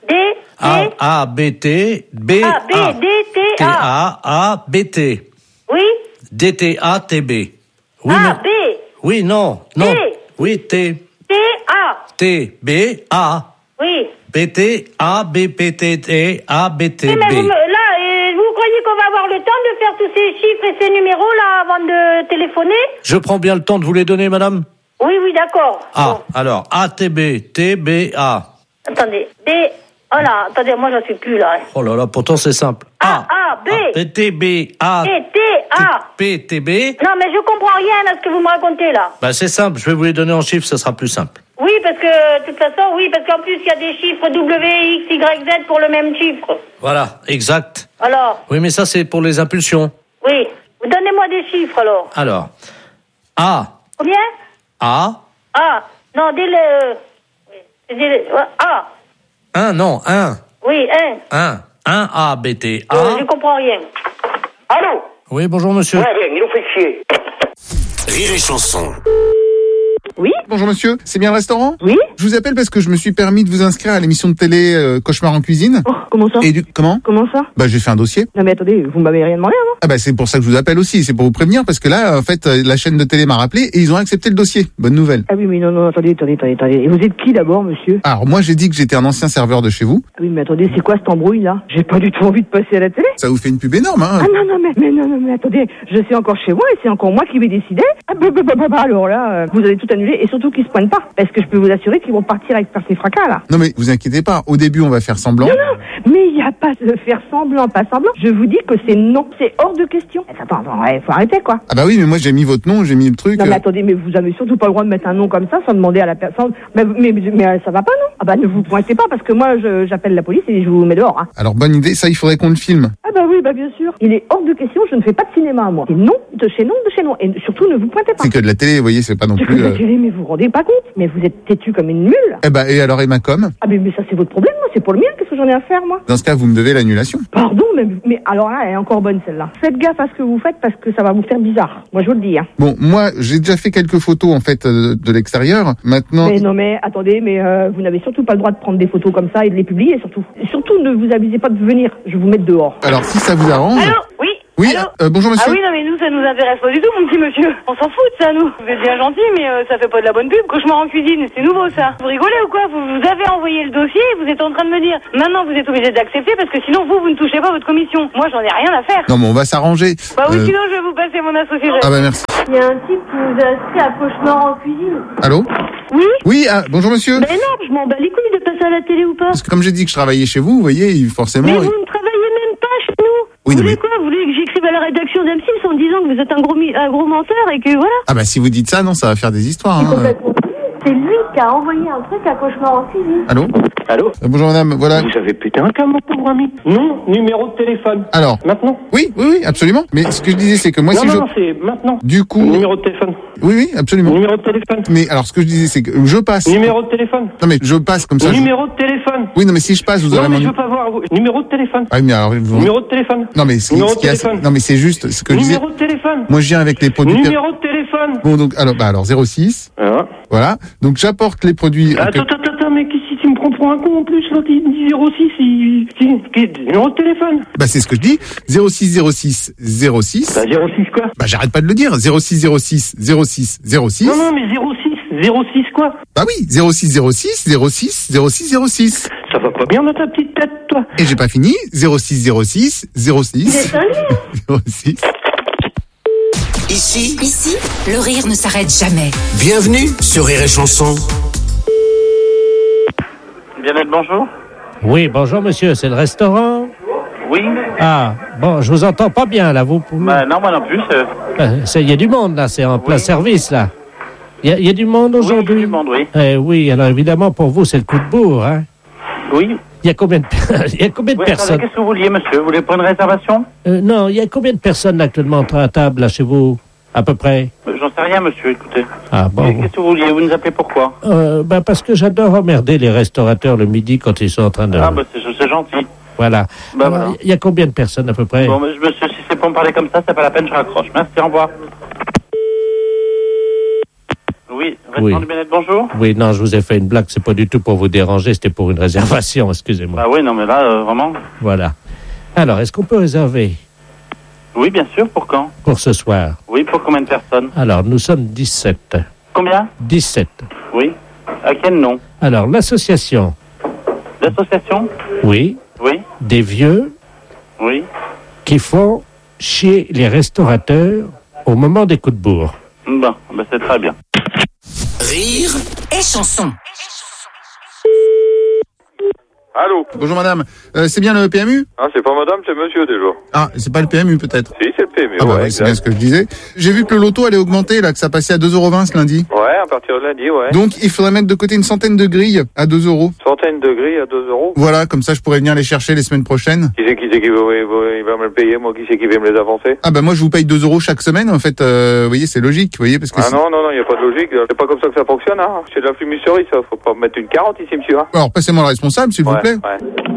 [SPEAKER 2] A,
[SPEAKER 1] D,
[SPEAKER 2] A, B, T, B,
[SPEAKER 1] A, B,
[SPEAKER 2] A.
[SPEAKER 1] D, T,
[SPEAKER 2] T,
[SPEAKER 1] A.
[SPEAKER 2] A, B, T.
[SPEAKER 1] Oui,
[SPEAKER 2] D, T, A, T, B. Oui,
[SPEAKER 1] A,
[SPEAKER 2] non.
[SPEAKER 1] B,
[SPEAKER 2] Oui, non. Oui, T.
[SPEAKER 1] T, A.
[SPEAKER 2] T, B, A.
[SPEAKER 1] Oui.
[SPEAKER 2] B, T, A, B, P, T, T, A, B, T,
[SPEAKER 1] Oui, mais
[SPEAKER 2] B.
[SPEAKER 1] vous croyez qu'on va avoir le temps de faire tous ces chiffres et ces numéros-là avant de téléphoner?
[SPEAKER 2] Je prends bien le temps de vous les donner, madame.
[SPEAKER 1] Oui, d'accord.
[SPEAKER 2] Ah,
[SPEAKER 1] Bon.
[SPEAKER 2] alors, A, T, B, T, B, A.
[SPEAKER 1] Attendez, B, oh là, attendez, moi j'en suis plus là.
[SPEAKER 2] Oh là là, pourtant c'est simple.
[SPEAKER 1] A, B.
[SPEAKER 2] P, T, B, A.
[SPEAKER 1] T, T, A.
[SPEAKER 2] P, T, B.
[SPEAKER 1] Non, mais je comprends rien à ce que vous me racontez là.
[SPEAKER 2] Ben, c'est simple, je vais vous les donner en chiffres, ça sera plus simple.
[SPEAKER 1] Oui, parce que, de toute façon, oui, parce qu'en plus, il y a des chiffres W, X, Y, Z pour le même chiffre.
[SPEAKER 2] Voilà, exact.
[SPEAKER 1] Alors,
[SPEAKER 2] Oui, mais ça, c'est pour les impulsions.
[SPEAKER 1] oui. Donnez-moi des chiffres alors.
[SPEAKER 2] Alors, A,
[SPEAKER 1] Combien?
[SPEAKER 2] A,
[SPEAKER 1] A. Non, A.
[SPEAKER 2] 1, non, 1.
[SPEAKER 1] Oui, 1.
[SPEAKER 2] 1 A, B, T, A.
[SPEAKER 1] Je comprends rien. Allô?
[SPEAKER 2] Oui, bonjour, monsieur.
[SPEAKER 6] Ouais, bien, ils nous fait chier.
[SPEAKER 3] Rire et chanson.
[SPEAKER 1] Oui?
[SPEAKER 7] Bonjour monsieur, c'est bien le restaurant?
[SPEAKER 1] Oui?
[SPEAKER 7] Je vous appelle parce que je me suis permis de vous inscrire à l'émission de télé Cauchemar en cuisine.
[SPEAKER 1] Oh, comment ça?
[SPEAKER 7] Et comment?
[SPEAKER 1] Comment ça?
[SPEAKER 7] Bah j'ai fait un dossier.
[SPEAKER 1] Non mais attendez, vous m'avez rien demandé avant?
[SPEAKER 7] Ah bah c'est pour ça que je vous appelle aussi, c'est pour vous prévenir parce que là en fait la chaîne de télé m'a rappelé et ils ont accepté le dossier. Bonne nouvelle.
[SPEAKER 1] Ah oui, mais non, attendez. Et vous êtes qui d'abord, monsieur?
[SPEAKER 7] Alors moi j'ai dit que j'étais un ancien serveur de chez vous.
[SPEAKER 1] Ah oui, mais attendez, c'est quoi cette embrouille là? J'ai pas du tout envie de passer à la télé.
[SPEAKER 7] Ça vous fait une pub énorme hein.
[SPEAKER 1] Ah non, mais attendez, je suis encore chez moi et c'est encore moi qui vais décider. Ah alors là, vous allez tout annuler et surtout qu'ils se poignent pas. Parce que je peux vous assurer qu'ils vont partir avec ces fracas là.
[SPEAKER 7] Non mais vous inquiétez pas, au début on va faire semblant.
[SPEAKER 1] Non, mais il n'y a pas de faire semblant, pas semblant. Je vous dis que c'est non, c'est hors de question. Attends, faut arrêter quoi.
[SPEAKER 7] Ah bah oui mais moi j'ai mis votre nom, j'ai mis le truc.
[SPEAKER 1] Non mais attendez, mais vous avez surtout pas le droit de mettre un nom comme ça sans demander à la personne. Mais ça va pas non? Ah bah ne vous pointez pas parce que moi j'appelle la police et je vous mets dehors. Hein.
[SPEAKER 7] Alors bonne idée, ça il faudrait qu'on le filme.
[SPEAKER 1] Ah bah oui, bah bien sûr. Il est hors de question, je ne fais pas de cinéma moi. C'est non de chez non de chez non. Et surtout ne vous pointez pas.
[SPEAKER 7] C'est que de la télé, vous voyez, c'est pas non
[SPEAKER 1] C'est que
[SPEAKER 7] plus...
[SPEAKER 1] de la télé, mais vous vous rendez pas compte. Mais vous êtes têtu comme une mule.
[SPEAKER 7] Eh bah et alors et ma com?
[SPEAKER 1] Ah mais ça c'est votre problème, moi c'est pour le mien, qu'est-ce que j'en ai à faire moi?
[SPEAKER 7] Dans ce cas vous me devez l'annulation.
[SPEAKER 1] Pardon, mais alors là elle est encore bonne celle-là. Faites gaffe à ce que vous faites parce que ça va vous faire bizarre. Moi je vous le dis. Hein.
[SPEAKER 7] Bon, moi j'ai déjà fait quelques photos en fait de l'extérieur. Maintenant...
[SPEAKER 1] Mais non mais attendez, mais vous n'avez surtout pas le droit de prendre des photos comme ça et de les publier surtout. Surtout ne vous avisez pas de venir, je vais vous mettre dehors.
[SPEAKER 7] Alors si ça vous arrange...
[SPEAKER 1] Allô? Oui?
[SPEAKER 7] Oui, bonjour monsieur.
[SPEAKER 4] Ah oui, non mais nous, ça nous intéresse pas du tout, mon petit monsieur. On s'en fout de ça, nous. Vous êtes bien gentil, mais ça fait pas de la bonne pub. Cauchemar en cuisine, c'est nouveau ça. Vous rigolez ou quoi? Vous avez envoyé le dossier et vous êtes en train de me dire maintenant vous êtes obligé d'accepter parce que sinon vous ne touchez pas votre commission. Moi, j'en ai rien à faire.
[SPEAKER 7] Non mais on va s'arranger.
[SPEAKER 4] Bah oui, sinon je vais vous passer mon associé.
[SPEAKER 7] Ah bah merci.
[SPEAKER 4] Il y a un type qui nous a inscrit à Cauchemar en cuisine.
[SPEAKER 7] Allô?
[SPEAKER 4] Oui?
[SPEAKER 7] Oui, bonjour monsieur.
[SPEAKER 4] Ben non, je m'en bats les couilles de passer à la télé ou pas.
[SPEAKER 7] Parce que comme j'ai dit que je travaillais chez vous, vous voyez, forcément...
[SPEAKER 4] Mais vous ne travaillez même pas chez nous.
[SPEAKER 7] Oui,
[SPEAKER 4] vous voulez quoi? Vous voulez que j'écrive à la rédaction d'M6 en disant que vous êtes un gros menteur et que voilà?
[SPEAKER 7] Ah bah si vous dites ça, non, ça va faire des histoires. Hein.
[SPEAKER 4] C'est lui qui a envoyé un truc à Cauchemar en cuisine.
[SPEAKER 7] Allô?
[SPEAKER 8] Allô?
[SPEAKER 7] Bonjour madame, voilà.
[SPEAKER 8] Vous avez pété un câble, mon pauvre ami. Non, numéro de téléphone.
[SPEAKER 7] Alors?
[SPEAKER 8] Maintenant?
[SPEAKER 7] Oui, absolument. Mais ce que je disais, c'est que moi,
[SPEAKER 8] non, c'est maintenant.
[SPEAKER 7] Du coup...
[SPEAKER 8] Numéro de téléphone.
[SPEAKER 7] Oui, absolument.
[SPEAKER 8] Numéro de téléphone.
[SPEAKER 7] Mais alors, ce que je disais, c'est que je passe.
[SPEAKER 8] Numéro de téléphone.
[SPEAKER 7] Non, mais je passe comme ça.
[SPEAKER 8] Numéro de téléphone.
[SPEAKER 7] Oui, non, mais si je passe, vous aurez
[SPEAKER 8] mon... Non, mais je veux pas voir. Numéro de téléphone.
[SPEAKER 7] Ah, mais alors...
[SPEAKER 8] Numéro de téléphone.
[SPEAKER 7] Non, mais ce
[SPEAKER 8] numéro de
[SPEAKER 7] téléphone. Non, mais c'est juste ce que je disais.
[SPEAKER 8] Numéro de téléphone.
[SPEAKER 7] Moi, je viens avec les produits...
[SPEAKER 8] Numéro de téléphone.
[SPEAKER 7] Bon, donc, alors 06. Voilà. Donc, j'apporte les produits...
[SPEAKER 8] Attends, mais qu'est-ce que tu me prends pour un con en plus, là? Il dit 06, numéro de téléphone.
[SPEAKER 7] Bah, c'est ce que je dis. 06.
[SPEAKER 8] Bah, 06 quoi?
[SPEAKER 7] Bah, j'arrête pas de le dire. 06.
[SPEAKER 8] Non, mais 06 quoi?
[SPEAKER 7] Bah oui, 06.
[SPEAKER 8] Ça va pas bien dans ta petite tête, toi.
[SPEAKER 7] Et j'ai pas fini. 06.
[SPEAKER 3] Ici,
[SPEAKER 9] le rire ne s'arrête jamais.
[SPEAKER 3] Bienvenue sur Rire et Chanson.
[SPEAKER 5] Bien-être, bonjour.
[SPEAKER 2] Oui, bonjour monsieur, c'est le restaurant?
[SPEAKER 5] Oui.
[SPEAKER 2] Ah, bon, je vous entends pas bien là, vous pouvez...
[SPEAKER 5] Bah non, moi non plus.
[SPEAKER 2] Il y a du monde là, c'est en plein service là. Il y a du monde aujourd'hui?
[SPEAKER 5] Oui, il y a du monde, oui.
[SPEAKER 2] Oui, alors évidemment pour vous c'est le coup de bourre, hein?
[SPEAKER 5] Oui.
[SPEAKER 2] Il y a combien de personnes?
[SPEAKER 5] Qu'est-ce que vous vouliez, monsieur? Vous voulez prendre une réservation?
[SPEAKER 2] Non, il y a combien de personnes actuellement à table là chez vous? À peu près?
[SPEAKER 5] J'en sais rien, monsieur, écoutez.
[SPEAKER 2] Ah bon?
[SPEAKER 5] Qu'est-ce que vous vouliez? Vous nous appelez pourquoi?
[SPEAKER 2] Parce que j'adore emmerder les restaurateurs le midi quand ils sont en train de...
[SPEAKER 5] Ah, bah c'est gentil.
[SPEAKER 2] Voilà.
[SPEAKER 5] Voilà.
[SPEAKER 2] Il y a combien de personnes à peu près?
[SPEAKER 5] Bon, monsieur, si c'est pour me parler comme ça, c'est pas la peine, je raccroche. Merci, au revoir. Oui, restaurant du Bien-être, bonjour.
[SPEAKER 2] Oui, non, je vous ai fait une blague, c'est pas du tout pour vous déranger, c'était pour une réservation, excusez-moi.
[SPEAKER 5] Bah oui, non, mais là, vraiment...
[SPEAKER 2] Voilà. Alors, est-ce qu'on peut réserver?
[SPEAKER 5] Oui, bien sûr, pour quand?
[SPEAKER 2] Pour ce soir.
[SPEAKER 5] Oui, pour combien de personnes?
[SPEAKER 2] Alors, nous sommes 17.
[SPEAKER 5] Combien?
[SPEAKER 2] 17.
[SPEAKER 5] Oui. À quel nom?
[SPEAKER 2] Alors, l'association?
[SPEAKER 5] L'association?
[SPEAKER 2] Oui.
[SPEAKER 5] Oui.
[SPEAKER 2] Des vieux?
[SPEAKER 5] Oui.
[SPEAKER 2] Qui font chier les restaurateurs au moment des coups de bourre.
[SPEAKER 5] Bon, ben c'est très bien.
[SPEAKER 3] Rire
[SPEAKER 9] et chanson.
[SPEAKER 10] Allô?
[SPEAKER 7] Bonjour madame, c'est bien le PMU?
[SPEAKER 10] Ah, c'est pas madame, c'est monsieur déjà.
[SPEAKER 7] Ah, c'est pas le PMU peut-être?
[SPEAKER 10] Si, c'est le PMU,
[SPEAKER 7] ah, bah, c'est bien ce que je disais. J'ai vu que le loto allait augmenter, là, que ça passait à 2,20€ ce lundi.
[SPEAKER 10] Ouais, à partir de lundi, ouais.
[SPEAKER 7] Donc, il faudrait mettre de côté une centaine de grilles à 2€.
[SPEAKER 10] Centaine de grilles à 2€?
[SPEAKER 7] Voilà, comme ça je pourrais venir les chercher les semaines prochaines.
[SPEAKER 10] Qui c'est qui va me le payer, moi? Qui c'est qui va me les avancer?
[SPEAKER 7] Ah bah moi je vous paye 2€ chaque semaine, en fait, vous voyez, c'est logique, vous voyez, parce que...
[SPEAKER 10] Ah non, y a pas de logique, c'est pas comme ça que ça fonctionne, hein. C'est de la fumisterie, ça, faut pas mettre une 40 ici, monsieur, hein.
[SPEAKER 7] Alors, passez-moi le responsable, s'il vous plaît.
[SPEAKER 10] Ouais.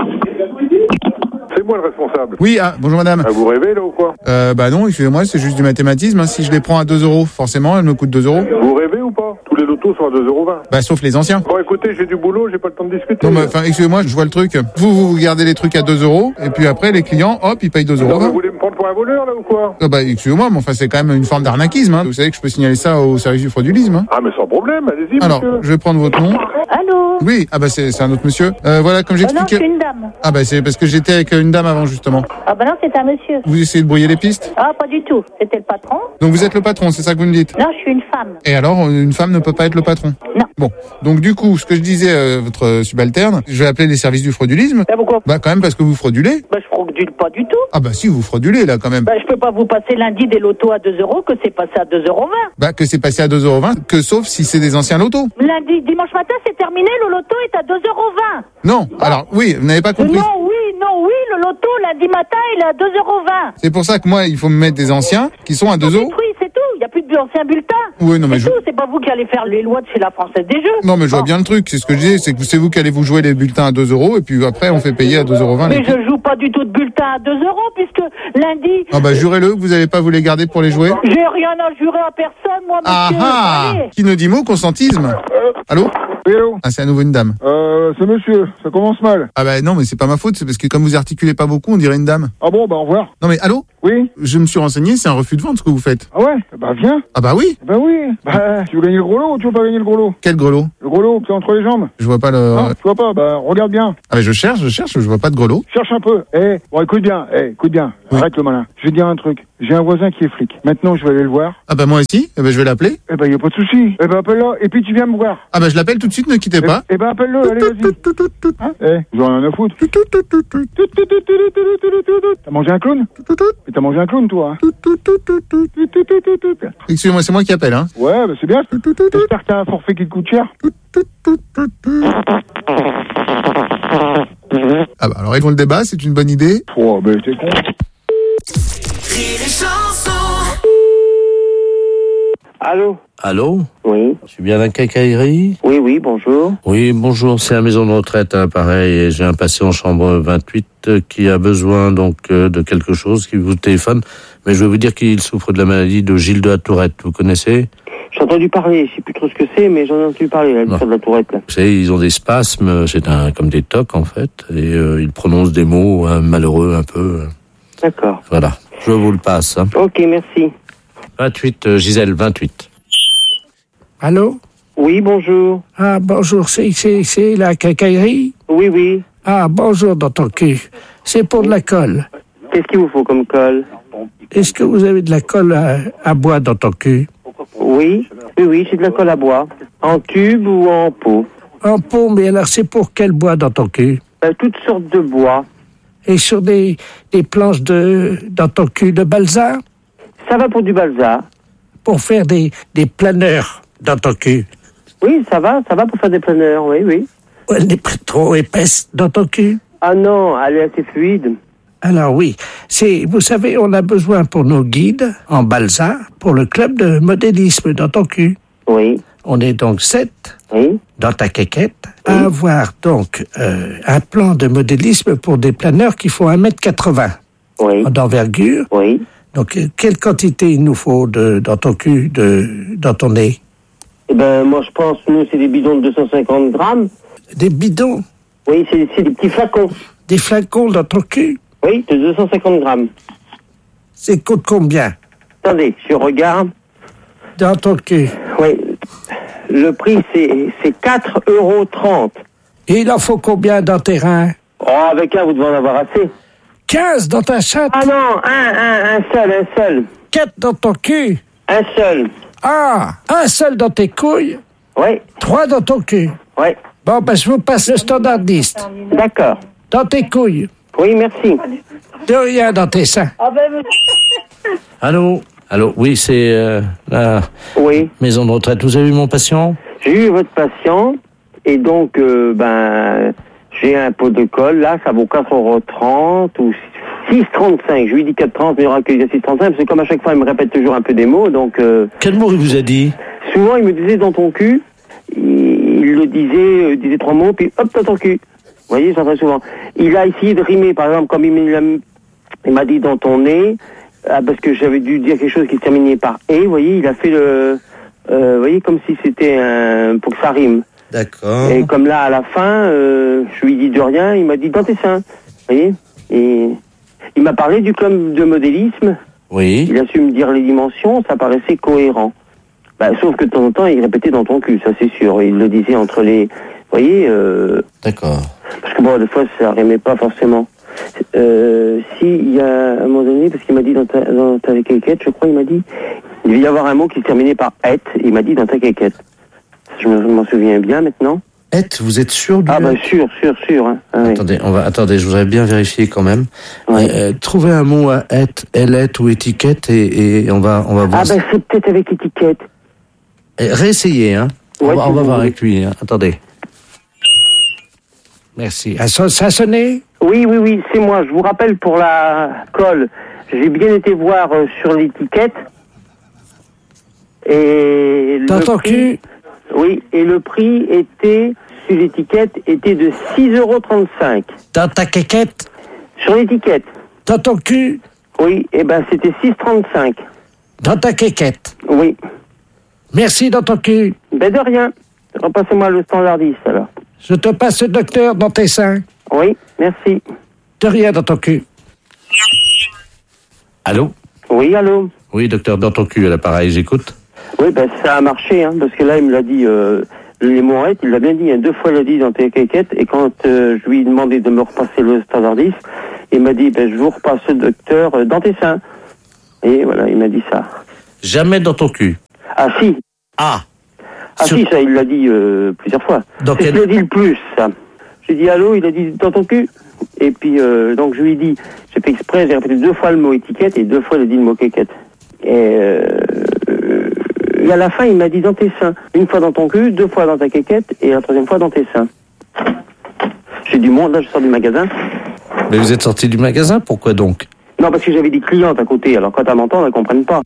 [SPEAKER 10] C'est moi le responsable.
[SPEAKER 7] Oui, bonjour madame.
[SPEAKER 10] Vous rêvez, là, ou quoi?
[SPEAKER 7] Bah non, excusez-moi, c'est juste du mathématisme, hein. Si je les prends à 2€, forcément, elles me coûtent 2€.
[SPEAKER 10] Vous rêvez ou pas? Tous les lotos sont à 2,20€.
[SPEAKER 7] Bah, sauf les anciens.
[SPEAKER 10] Bon, écoutez, j'ai du boulot, j'ai pas le temps de discuter.
[SPEAKER 7] Non, mais enfin, excusez-moi, je vois le truc. Vous gardez les trucs à 2€, et puis après, les clients, hop, ils payent 2€.
[SPEAKER 10] Vous voulez me prendre pour un voleur, là, ou quoi?
[SPEAKER 7] Ah bah, excusez-moi, mais enfin, c'est quand même une forme d'arnaquisme, hein. Vous savez que je peux signaler ça au service du fraudulisme, hein.
[SPEAKER 10] Ah, mais sans problème, allez-y,
[SPEAKER 7] alors,
[SPEAKER 10] monsieur.
[SPEAKER 7] je vais prendre votre nom.
[SPEAKER 4] Allô?
[SPEAKER 7] Oui, ah bah, c'est un autre monsieur. Voilà, comme j'expliquais.
[SPEAKER 4] Non, je suis une dame.
[SPEAKER 7] Ah bah, c'est parce que j'étais avec une dame avant, justement.
[SPEAKER 4] Ah bah non, c'est un monsieur.
[SPEAKER 7] Vous essayez de brouiller les pistes?
[SPEAKER 4] Ah, pas du tout. C'était le patron.
[SPEAKER 7] Donc vous êtes le patron, c'est ça que vous me dites?
[SPEAKER 4] Non, je suis une femme.
[SPEAKER 7] Et alors, une femme ne peut pas être le patron?
[SPEAKER 4] Non.
[SPEAKER 7] Bon, donc du coup, ce que je disais, votre subalterne, je vais appeler les services du fraudulisme.
[SPEAKER 4] Bah pourquoi?
[SPEAKER 7] Bah quand même parce que vous fraudulez.
[SPEAKER 4] Bah je fraudule pas du tout.
[SPEAKER 7] Ah bah si, vous fraudulez là quand même.
[SPEAKER 4] Bah je peux pas vous passer lundi des lotos à 2€, que c'est passé à 2,20€.
[SPEAKER 7] Bah que c'est passé à 2,20€, que sauf si c'est des anciens lotos.
[SPEAKER 4] Lundi, dimanche matin, c'est terminé, le loto est à 2,20€.
[SPEAKER 7] Non, alors oui, vous n'avez pas compris.
[SPEAKER 4] Non, oui, le loto, lundi matin, il est à 2,20€.
[SPEAKER 7] C'est pour ça que moi, il faut me mettre des anciens qui sont à 2€.
[SPEAKER 4] Oui, c'est tout, il n'y a plus d'anciens bulletins.
[SPEAKER 7] Oui, non mais
[SPEAKER 4] c'est tout, c'est pas vous qui allez faire les lois de chez la Française des Jeux.
[SPEAKER 7] Non mais je vois bien le truc, c'est ce que je dis, c'est que c'est vous qui allez vous jouer les bulletins à 2€, et puis après on fait payer à 2,20€.
[SPEAKER 4] Mais je joue pas du tout de bulletins à 2€, puisque lundi...
[SPEAKER 7] Ah bah jurez-le que vous n'allez pas vous les garder pour les jouer.
[SPEAKER 4] J'ai rien à jurer à personne, moi, monsieur.
[SPEAKER 7] Ah ah, qui ne dit mot, consentisme. Allô?
[SPEAKER 10] Oui, allô?
[SPEAKER 7] Ah, c'est à nouveau une dame.
[SPEAKER 10] C'est monsieur, ça commence mal.
[SPEAKER 7] Ah bah non, mais c'est pas ma faute, c'est parce que comme vous articulez pas beaucoup, on dirait une dame.
[SPEAKER 10] Ah bon, bah au revoir.
[SPEAKER 7] Non mais allô?
[SPEAKER 5] Oui.
[SPEAKER 7] Je me suis renseigné, c'est un refus de vente ce que vous faites.
[SPEAKER 5] Ah ouais? Bah viens.
[SPEAKER 7] Ah bah oui.
[SPEAKER 5] Bah oui. Bah, tu veux gagner le gros lot ou tu veux pas gagner le gros lot?
[SPEAKER 7] Quel gros lot?
[SPEAKER 5] Le gros lot, c'est entre les jambes.
[SPEAKER 7] Je vois pas le...
[SPEAKER 5] Non, tu vois pas? Bah, regarde bien.
[SPEAKER 7] Ah mais je cherche, je vois pas de gros lot.
[SPEAKER 5] Cherche un peu. Bon, écoute bien.
[SPEAKER 7] Oui.
[SPEAKER 5] Arrête le malin. Je vais te dire un truc. J'ai un voisin qui est flic. Maintenant, je vais aller le voir.
[SPEAKER 7] Ah bah moi aussi, je vais l'appeler.
[SPEAKER 5] Eh ben, y a pas de souci. Eh ben, appelle-le et puis tu viens me voir.
[SPEAKER 7] Ah bah je l'appelle tout de suite, ne quittez pas.
[SPEAKER 5] Eh ben, appelle-le, allez, vas-y. Hein? J'en ai rien à foutre. T'as mangé un clown? Mais t'as mangé un clown, toi, hein?
[SPEAKER 7] Excusez-moi, c'est moi qui appelle, hein.
[SPEAKER 5] Ouais, bah c'est bien. J'espère que t'as un forfait qui te coûte cher.
[SPEAKER 7] Ah bah alors, ils font le débat, c'est une bonne idée.
[SPEAKER 5] Oh, ben t'es con.
[SPEAKER 6] Allô?
[SPEAKER 2] Allô?
[SPEAKER 6] Oui.
[SPEAKER 2] Je suis bien à la quincaillerie?
[SPEAKER 6] Oui, bonjour.
[SPEAKER 2] Oui, bonjour, c'est la maison de retraite, hein, pareil, et j'ai un patient en chambre 28 qui a besoin donc de quelque chose, qui vous téléphone, mais je vais vous dire qu'il souffre de la maladie de Gilles de la Tourette, vous connaissez?
[SPEAKER 6] J'ai entendu parler, je sais plus trop ce que c'est, mais j'en ai entendu parler, là, l'histoire de la Tourette, là.
[SPEAKER 2] Vous savez, ils ont des spasmes, c'est comme des tocs en fait, et ils prononcent des mots malheureux un peu.
[SPEAKER 6] D'accord.
[SPEAKER 2] Voilà, je vous le passe. Hein.
[SPEAKER 6] Ok, merci.
[SPEAKER 2] 28, Gisèle, 28.
[SPEAKER 11] Allô?
[SPEAKER 6] Oui, bonjour.
[SPEAKER 11] Ah, bonjour, c'est la quincaillerie?
[SPEAKER 6] Oui.
[SPEAKER 11] Ah, bonjour, dans ton cul. C'est pour de la colle.
[SPEAKER 6] Qu'est-ce qu'il vous faut comme colle?
[SPEAKER 11] Est-ce que vous avez de la colle à bois dans ton cul?
[SPEAKER 6] Oui, c'est de la colle à bois. En tube ou en pot?
[SPEAKER 11] En pot, mais alors c'est pour quel bois dans ton cul?
[SPEAKER 6] Toutes sortes de bois.
[SPEAKER 11] Et sur des planches dans ton cul de balsa?
[SPEAKER 6] Ça va pour du balsa.
[SPEAKER 11] Pour faire des planeurs dans ton cul?
[SPEAKER 6] Oui, ça va pour faire des planeurs, oui.
[SPEAKER 11] Elle n'est pas trop épaisse dans ton cul?
[SPEAKER 6] Ah non, elle est assez fluide.
[SPEAKER 11] Alors oui, vous savez, on a besoin pour nos guides en balsa, pour le club de modélisme dans ton cul.
[SPEAKER 6] Oui.
[SPEAKER 11] On est donc 7 dans ta quéquette à
[SPEAKER 6] Oui.
[SPEAKER 11] avoir donc un plan de modélisme pour des planeurs qui font 1m80 d'envergure.
[SPEAKER 6] Oui.
[SPEAKER 11] Donc, quelle quantité il nous faut dans ton cul, dans ton nez?
[SPEAKER 6] Eh ben, moi, je pense, nous, c'est des bidons de 250 grammes.
[SPEAKER 11] Des bidons?
[SPEAKER 6] Oui, c'est des petits flacons.
[SPEAKER 11] Des flacons dans ton cul?
[SPEAKER 6] Oui, de 250 grammes.
[SPEAKER 11] C'est coûte combien?
[SPEAKER 6] Attendez, je regarde.
[SPEAKER 11] Dans ton cul?
[SPEAKER 6] Oui. Le prix, c'est 4,30 €.
[SPEAKER 11] Et il en faut combien dans tes reins?
[SPEAKER 6] Oh, avec un, vous devez en avoir assez.
[SPEAKER 11] 15 dans ta chatte?
[SPEAKER 6] Ah non, un seul.
[SPEAKER 11] 4 dans ton cul?
[SPEAKER 6] Un seul.
[SPEAKER 11] Ah, un seul dans tes couilles?
[SPEAKER 6] Oui.
[SPEAKER 11] 3 dans ton cul?
[SPEAKER 6] Oui.
[SPEAKER 11] Bon, ben, je vous passe le standardiste.
[SPEAKER 6] D'accord.
[SPEAKER 11] Dans tes couilles?
[SPEAKER 6] Oui, merci.
[SPEAKER 11] De rien dans tes seins.
[SPEAKER 2] Allô? Oui, c'est la maison de retraite. Vous avez vu mon patient?
[SPEAKER 6] J'ai eu votre patient, et donc, j'ai un pot de colle, là, ça vaut 4,30 € ou 6,35 €. Je lui dis 4,30 €, mais il y aura que 6,35 €, parce que comme à chaque fois, il me répète toujours un peu des mots, donc...
[SPEAKER 2] Quel mot il vous a dit?
[SPEAKER 6] Souvent, il me disait dans ton cul, il le disait 3 mots, puis hop, dans ton cul. Vous voyez, ça très souvent. Il a essayé de rimer, par exemple, comme il m'a dit dans ton nez, parce que j'avais dû dire quelque chose qui se terminait par « et », vous voyez, il a fait vous voyez, comme si c'était pour que ça rime.
[SPEAKER 2] D'accord.
[SPEAKER 6] Et comme là, à la fin, je lui dis de rien, il m'a dit « dans tes seins », vous voyez. Et il m'a parlé du club de modélisme.
[SPEAKER 2] Oui.
[SPEAKER 6] Il a su me dire les dimensions, ça paraissait cohérent. Sauf que de temps en temps, il répétait dans ton cul, ça c'est sûr. Il le disait entre les... Vous voyez
[SPEAKER 2] D'accord.
[SPEAKER 6] Parce que bon, des fois, ça rimait pas forcément. Il y a un moment donné, parce qu'il m'a dit dans ta quéquette, je crois, il m'a dit, il devait y avoir un mot qui se terminait par « et », il m'a dit dans ta quéquette. Je m'en souviens bien maintenant.
[SPEAKER 2] Et, vous êtes sûr du...
[SPEAKER 6] Ah sûr. Hein. Ah,
[SPEAKER 2] Attendez, je voudrais bien vérifier quand même.
[SPEAKER 6] Ouais.
[SPEAKER 2] Trouvez un mot à et, ou étiquette et on va voir.
[SPEAKER 6] C'est peut-être avec étiquette.
[SPEAKER 2] Réessayez, hein.
[SPEAKER 6] Ouais,
[SPEAKER 2] on va voir avec lui, hein. Attendez.
[SPEAKER 11] Merci. Ça a sonné?
[SPEAKER 6] Oui, c'est moi. Je vous rappelle pour la colle, j'ai bien été voir sur l'étiquette. Et
[SPEAKER 11] dans ton cul?
[SPEAKER 6] Oui, et le prix était, sur l'étiquette, était de 6,35 €.
[SPEAKER 11] Dans ta quéquette?
[SPEAKER 6] Sur l'étiquette.
[SPEAKER 11] Dans ton cul?
[SPEAKER 6] Oui, c'était 6,35 €.
[SPEAKER 11] Dans ta quéquette?
[SPEAKER 6] Oui.
[SPEAKER 11] Merci dans ton cul.
[SPEAKER 6] De rien. Repassez-moi le standardiste, alors.
[SPEAKER 11] Je te passe le docteur dans tes seins.
[SPEAKER 6] Oui, merci.
[SPEAKER 11] De rien dans ton cul.
[SPEAKER 2] Allô?
[SPEAKER 6] Oui, allô?
[SPEAKER 2] Oui, docteur, dans ton cul à l'appareil, j'écoute.
[SPEAKER 6] Oui, ben ça a marché, parce que là, il me l'a dit, les morettes, il l'a bien dit, 2 fois il l'a dit dans tes caquettes, et quand je lui ai demandé de me repasser le standardiste, il m'a dit, je vous repasse le docteur dans tes seins. Et voilà, il m'a dit ça.
[SPEAKER 2] Jamais dans ton cul.
[SPEAKER 6] Ah si.
[SPEAKER 2] Ah.
[SPEAKER 6] Si, ça, il l'a dit plusieurs fois.
[SPEAKER 2] Donc
[SPEAKER 6] c'est ce qu'il a dit le plus, ça. J'ai dit allô, il a dit dans ton cul. Et puis, donc je lui ai dit, j'ai fait exprès, j'ai répété 2 fois le mot étiquette et 2 fois il a dit le mot caquette. Et à la fin, il m'a dit dans tes seins. 1 fois dans ton cul, 2 fois dans ta caquette et la 3e fois dans tes seins. J'ai du monde, là, je sors du magasin.
[SPEAKER 2] Mais vous êtes sorti du magasin, pourquoi donc?
[SPEAKER 6] Non, parce que j'avais des clientes à côté, alors quand elles m'entendent, elles comprennent pas.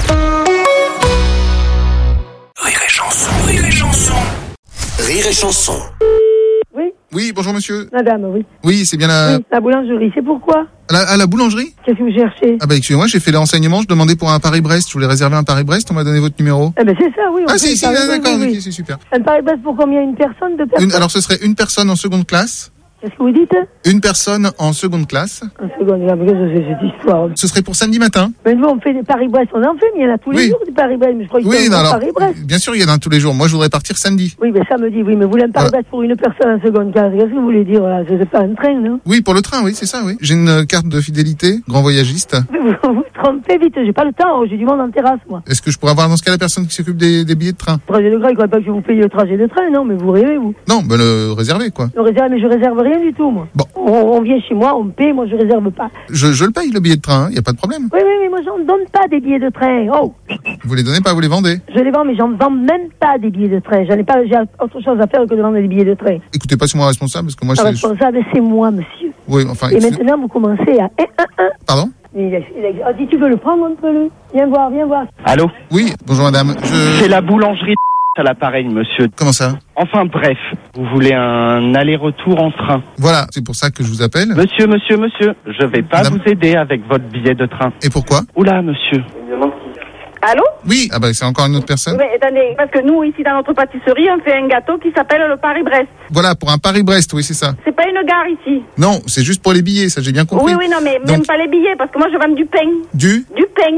[SPEAKER 3] Rire et chanson, rire et chanson. Rire et chanson.
[SPEAKER 1] Oui.
[SPEAKER 7] Oui, bonjour monsieur.
[SPEAKER 1] Madame, oui.
[SPEAKER 7] Oui, c'est bien
[SPEAKER 1] la boulangerie, c'est pourquoi?
[SPEAKER 7] À la boulangerie?
[SPEAKER 1] Qu'est-ce que vous cherchez?
[SPEAKER 7] Ah excusez-moi, j'ai fait les renseignements, je demandais pour un Paris-Brest, je voulais réserver un Paris-Brest, on m'a donné votre numéro.
[SPEAKER 1] C'est ça, oui.
[SPEAKER 7] Si, d'accord, oui. Ok, c'est super.
[SPEAKER 1] Un Paris-Brest pour combien? Une personne, 2 personnes?
[SPEAKER 7] Alors ce serait une personne en seconde classe.
[SPEAKER 1] Qu'est-ce que vous dites?
[SPEAKER 7] Une personne en seconde classe.
[SPEAKER 1] En seconde classe, c'est cette histoire.
[SPEAKER 7] Ce serait pour samedi matin.
[SPEAKER 1] Mais nous, on fait des Paris-Brest, on en fait, mais il y en a tous les jours des Paris-Brest. Mais je crois qu'il y a Paris-Brest.
[SPEAKER 7] Bien sûr, il y en a tous les jours. Moi, je voudrais partir samedi.
[SPEAKER 1] Oui, mais samedi, oui. Mais vous voulez un Paris-Brest pour une personne en seconde classe. Qu'est-ce que vous voulez dire, là? C'est pas un train, non?
[SPEAKER 7] Oui, pour le train, oui, c'est ça, oui. J'ai une carte de fidélité, grand voyagiste.
[SPEAKER 1] Vous vous trompez vite, j'ai pas le temps, j'ai du monde en terrasse, moi.
[SPEAKER 7] Est-ce que je pourrais avoir dans ce cas la personne qui s'occupe des billets de train?
[SPEAKER 1] Trajet de train, il ne pas que vous payiez le trajet de train, non, mais vous rêvez, vous.
[SPEAKER 7] Non, le réserver, quoi.
[SPEAKER 1] Le réserver, mais je réserve rien du tout, moi.
[SPEAKER 7] Bon.
[SPEAKER 1] On vient chez moi, on me paye, moi je réserve pas.
[SPEAKER 7] Je le paye, le billet de train, il n'y a pas de problème.
[SPEAKER 1] Oui, mais moi j'en donne pas des billets de train, oh.
[SPEAKER 7] Vous les donnez pas, vous les vendez?
[SPEAKER 1] Je les vends, mais j'en vends même pas des billets de train. J'ai autre chose à faire que de vendre des billets de train.
[SPEAKER 7] Écoutez, passez-moi responsable, parce que moi
[SPEAKER 1] le responsable, c'est moi, monsieur.
[SPEAKER 7] Oui, enfin...
[SPEAKER 1] Et maintenant, vous commencez à 1-1-1.
[SPEAKER 7] Pardon?
[SPEAKER 1] Il a dit, tu veux le prendre, on peut le... Viens voir.
[SPEAKER 12] Allô?
[SPEAKER 7] Oui, bonjour madame.
[SPEAKER 12] C'est la boulangerie à l'appareil, monsieur.
[SPEAKER 7] Comment ça?
[SPEAKER 12] Enfin bref, vous voulez un aller-retour en train.
[SPEAKER 7] Voilà, c'est pour ça que je vous appelle.
[SPEAKER 12] Monsieur, je vais pas vous aider avec votre billet de train.
[SPEAKER 7] Et pourquoi?
[SPEAKER 12] Oula, monsieur.
[SPEAKER 4] Allô?
[SPEAKER 7] Oui, c'est encore une autre personne.
[SPEAKER 4] Mais attendez, parce que nous, ici, dans notre pâtisserie, on fait un gâteau qui s'appelle le Paris-Brest.
[SPEAKER 7] Voilà, pour un Paris-Brest, oui, c'est ça.
[SPEAKER 4] C'est pas une gare ici.
[SPEAKER 7] Non, c'est juste pour les billets, ça j'ai bien compris.
[SPEAKER 4] Oui, non, mais même pas les billets, parce que moi, je vends du pain. Du pain.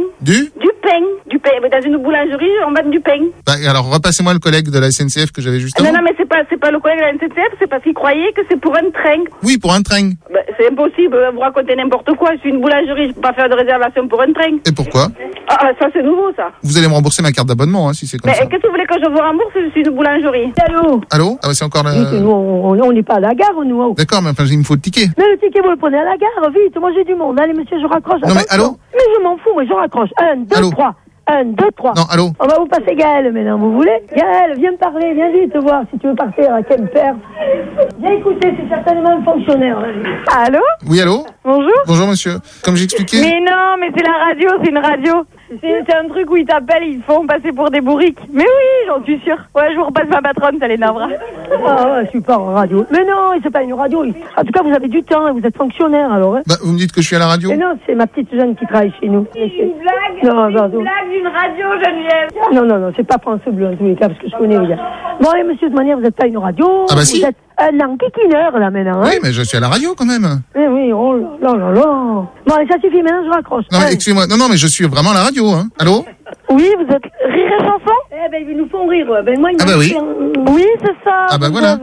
[SPEAKER 4] Du pain. Mais dans une boulangerie, on vend du pain.
[SPEAKER 7] Alors, repassez-moi le collègue de la SNCF que j'avais juste avant.
[SPEAKER 4] Non, mais c'est pas le collègue de la SNCF, c'est parce qu'il croyait que c'est pour un train.
[SPEAKER 7] Oui, pour un train.
[SPEAKER 4] C'est impossible, vous racontez n'importe quoi. Je suis une boulangerie, je peux pas faire de réservation pour un train.
[SPEAKER 7] Et pourquoi?
[SPEAKER 4] Ah, ça c'est nouveau, ça.
[SPEAKER 7] Vous allez me rembourser ma carte d'abonnement, si c'est comme ça.
[SPEAKER 4] Mais qu'est-ce que vous voulez que je vous rembourse? Je suis une boulangerie.
[SPEAKER 6] Allô?
[SPEAKER 7] C'est encore
[SPEAKER 1] Nous, on n'est pas à la gare, nous.
[SPEAKER 7] D'accord, mais enfin, il me faut le ticket.
[SPEAKER 1] Mais le ticket, vous le prenez à la gare, vite. Moi, j'ai du monde. Allez, monsieur, je raccroche.
[SPEAKER 7] Non, mais allô?
[SPEAKER 1] Mais je m'en fous, moi, je raccroche. 1, 2, 3. 1, 2, 3.
[SPEAKER 7] Non, allô?
[SPEAKER 1] On va vous passer Gaël maintenant, vous voulez? Gaël, viens me parler, viens vite voir si tu veux partir à Quimper. Viens écouter, c'est certainement un fonctionnaire.
[SPEAKER 4] Allô?
[SPEAKER 7] Oui, allô?
[SPEAKER 4] Bonjour?
[SPEAKER 7] Bonjour, monsieur. Comme j'expliquais...
[SPEAKER 4] Mais non, mais c'est la radio, c'est une radio. C'est un truc où ils t'appellent, ils font passer pour des bourriques. Mais oui, j'en suis sûre. Ouais, je vous repasse ma patronne, ça l'énervera.
[SPEAKER 1] Ah ouais, super, radio. Mais non, c'est pas une radio. En tout cas, vous avez du temps et vous êtes fonctionnaire, alors. Hein.
[SPEAKER 7] Vous me dites que je suis à la radio?
[SPEAKER 1] Mais non, c'est ma petite jeune qui travaille chez nous.
[SPEAKER 4] Une blague d'une radio, Geneviève.
[SPEAKER 1] Non, c'est pas France Bleu en tous les cas, parce que je connais les gars. Bon, allez, monsieur, de manière, vous n'êtes pas une radio.
[SPEAKER 7] Ah si.
[SPEAKER 1] Vous êtes un enquiquineur, là, maintenant. Hein.
[SPEAKER 7] Oui, mais je suis à la radio, quand même.
[SPEAKER 1] Eh oui, oh là là là. Bon, allez, ça suffit, maintenant, je raccroche.
[SPEAKER 7] Non, mais excusez-moi. Non, mais je suis vraiment à la radio, hein. Allô?
[SPEAKER 4] Oui, vous êtes Rire et Chanson?
[SPEAKER 1] Eh ben, ils nous font rire. Moi,
[SPEAKER 7] oui.
[SPEAKER 4] Oui, c'est ça.
[SPEAKER 7] Ah voilà.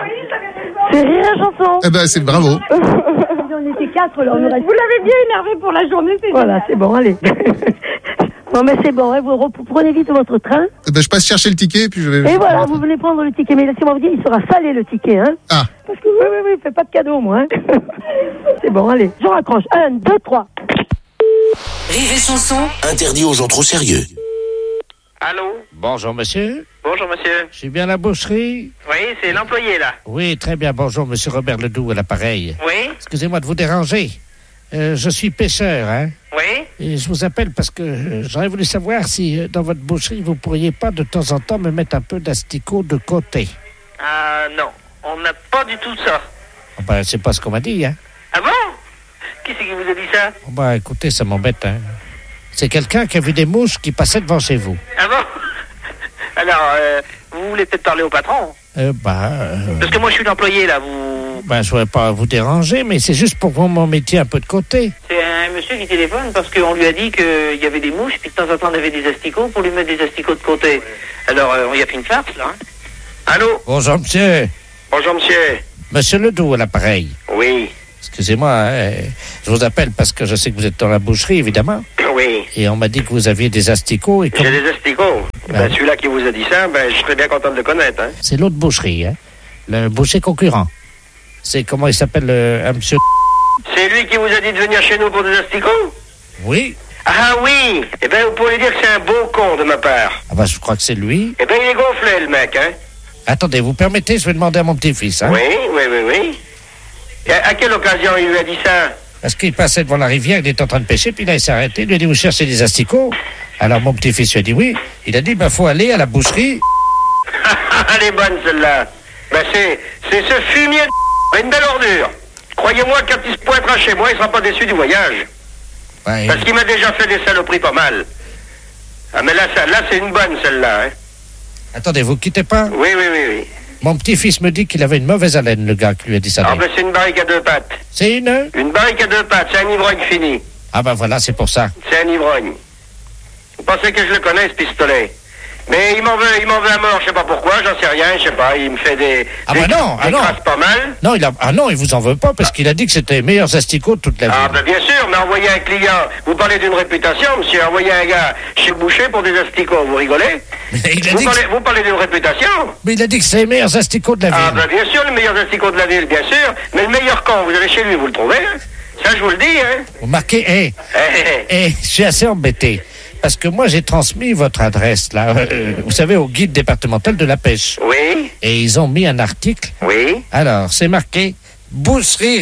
[SPEAKER 4] C'est Rire et Chanson.
[SPEAKER 7] Eh ben, c'est bravo.
[SPEAKER 1] On était 4, là.
[SPEAKER 4] Vous l'avez bien énervé pour la journée, c'est
[SPEAKER 1] voilà, c'est bon, allez. Bon, mais c'est bon, hein, vous prenez vite votre train.
[SPEAKER 7] Eh ben, je passe chercher le ticket, puis je vais...
[SPEAKER 1] Et voilà, vous venez prendre le ticket. Mais laissez-moi vous dire, il sera salé, le ticket, hein.
[SPEAKER 7] Ah.
[SPEAKER 1] Parce que, oui, fais pas de cadeau, moi, hein. C'est bon, allez, je raccroche. 1, 2, 3.
[SPEAKER 9] Rire et Chanson.
[SPEAKER 3] Interdit aux gens trop sérieux.
[SPEAKER 11] Allô? Bonjour, monsieur.
[SPEAKER 13] Bonjour, monsieur.
[SPEAKER 11] Je suis bien à la boucherie?
[SPEAKER 13] Oui, c'est l'employé, là.
[SPEAKER 11] Oui, très bien. Bonjour, monsieur Robert Ledoux à l'appareil.
[SPEAKER 13] Oui?
[SPEAKER 11] Excusez-moi de vous déranger. Je suis pêcheur, hein?
[SPEAKER 13] Oui?
[SPEAKER 11] Et je vous appelle parce que j'aurais voulu savoir si dans votre boucherie, vous pourriez pas de temps en temps me mettre un peu d'asticot de côté.
[SPEAKER 13] Non. On n'a pas du tout ça.
[SPEAKER 11] C'est pas ce qu'on m'a dit, hein?
[SPEAKER 13] Ah bon? Qui c'est qui vous a dit ça?
[SPEAKER 11] Écoutez, ça m'embête, hein? C'est quelqu'un qui a vu des mouches qui passaient devant chez vous.
[SPEAKER 13] Ah bon? Alors, vous voulez peut-être parler au patron? Parce que moi, je suis l'employé, là, vous...
[SPEAKER 11] je voudrais pas vous déranger, mais c'est juste pour que vous m'en mettiez un peu de côté.
[SPEAKER 13] C'est un monsieur qui téléphone parce qu'on lui a dit qu'il y avait des mouches, puis de temps en temps on avait des asticots pour lui mettre des asticots de côté. Alors, on y a fait une farce, là. Hein. Allô?
[SPEAKER 11] Bonjour, monsieur.
[SPEAKER 13] Bonjour, monsieur.
[SPEAKER 11] Monsieur Ledoux, à l'appareil.
[SPEAKER 13] Oui.
[SPEAKER 11] Excusez-moi, hein, je vous appelle parce que je sais que vous êtes dans la boucherie, évidemment.
[SPEAKER 13] Oui.
[SPEAKER 11] Et on m'a dit que vous aviez des asticots. Et
[SPEAKER 13] J'ai des asticots. Ben, celui-là qui vous a dit ça, ben, je serais bien content de le connaître. Hein.
[SPEAKER 11] C'est l'autre boucherie, hein. Le boucher concurrent. C'est comment il s'appelle, un monsieur...
[SPEAKER 13] C'est lui qui vous a dit de venir chez nous pour des asticots?
[SPEAKER 11] Oui.
[SPEAKER 13] Ah oui. Eh ben, vous pourriez dire que c'est un beau con de ma part.
[SPEAKER 11] Ah ben, je crois que c'est lui.
[SPEAKER 13] Eh ben, il est gonflé, le mec, hein.
[SPEAKER 11] Attendez, vous permettez, je vais demander à mon petit-fils, hein.
[SPEAKER 13] Oui. Et à quelle occasion il lui a dit ça?
[SPEAKER 11] Parce qu'il passait devant la rivière, il était en train de pêcher, puis là, il s'est arrêté, il lui a dit, vous cherchez des asticots? Alors, mon petit-fils lui a dit oui. Il a dit, ben, faut aller à la boucherie.
[SPEAKER 13] Elle est bonne, celle-là. Ben, c'est ce fumier de une belle ordure. Croyez-moi, quand il se pointera chez moi, il sera pas déçu du voyage.
[SPEAKER 11] Ouais,
[SPEAKER 13] parce qu'il m'a déjà fait des saloperies pas mal. Ah, mais là c'est une bonne, celle-là, hein.
[SPEAKER 11] Attendez, vous quittez pas?
[SPEAKER 13] Oui.
[SPEAKER 11] Mon petit-fils me dit qu'il avait une mauvaise haleine, le gars qui lui a dit ça.
[SPEAKER 13] Ah, ben, c'est une barrique à 2 pattes.
[SPEAKER 11] C'est une?
[SPEAKER 13] Une barrique à 2 pattes, c'est un ivrogne fini.
[SPEAKER 11] Ah, ben voilà, c'est pour ça.
[SPEAKER 13] C'est un ivrogne. Vous pensez que je le connais, ce pistolet? Mais il m'en veut à mort, je sais pas pourquoi, j'en sais rien, je sais pas, il me fait des crasses pas mal.
[SPEAKER 11] Non, il vous en veut pas, parce qu'il a dit que c'était les meilleurs asticots de toute la vie.
[SPEAKER 13] Ah, ben bien sûr, mais envoyer un client, vous parlez d'une réputation, monsieur, envoyer un gars chez le boucher pour des asticots, vous rigolez? Vous parlez d'une réputation?
[SPEAKER 11] Mais il a dit que c'est les meilleurs asticots de la ville.
[SPEAKER 13] Ah, ben bien sûr, les meilleurs asticots de la ville, bien sûr, mais le meilleur quand vous allez chez lui, vous le trouvez, hein? Ça, je vous le dis, hein?
[SPEAKER 11] Vous marquez, je suis assez embêté. Parce que moi, j'ai transmis votre adresse, là, vous savez, au guide départemental de la pêche.
[SPEAKER 13] Oui.
[SPEAKER 11] Et ils ont mis un article.
[SPEAKER 13] Oui.
[SPEAKER 11] Alors, c'est marqué boucherie.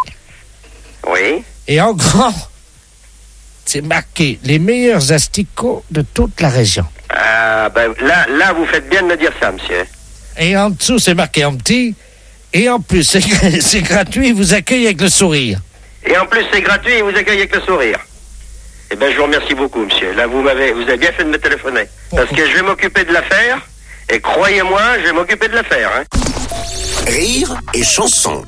[SPEAKER 13] Oui.
[SPEAKER 11] Et en grand, c'est marqué les meilleurs asticots de toute la région.
[SPEAKER 13] Ah, ben là, vous faites bien de me dire ça, monsieur.
[SPEAKER 11] Et en dessous, c'est marqué en petit. Et en plus, c'est gratuit, ils vous accueillent avec le sourire.
[SPEAKER 13] Et en plus, c'est gratuit, ils vous accueillent avec le sourire. Eh bien, je vous remercie beaucoup, monsieur. Là, vous avez bien fait de me téléphoner. Parce que je vais m'occuper de l'affaire, et croyez-moi, je vais m'occuper de l'affaire, hein.
[SPEAKER 3] Rire et chanson.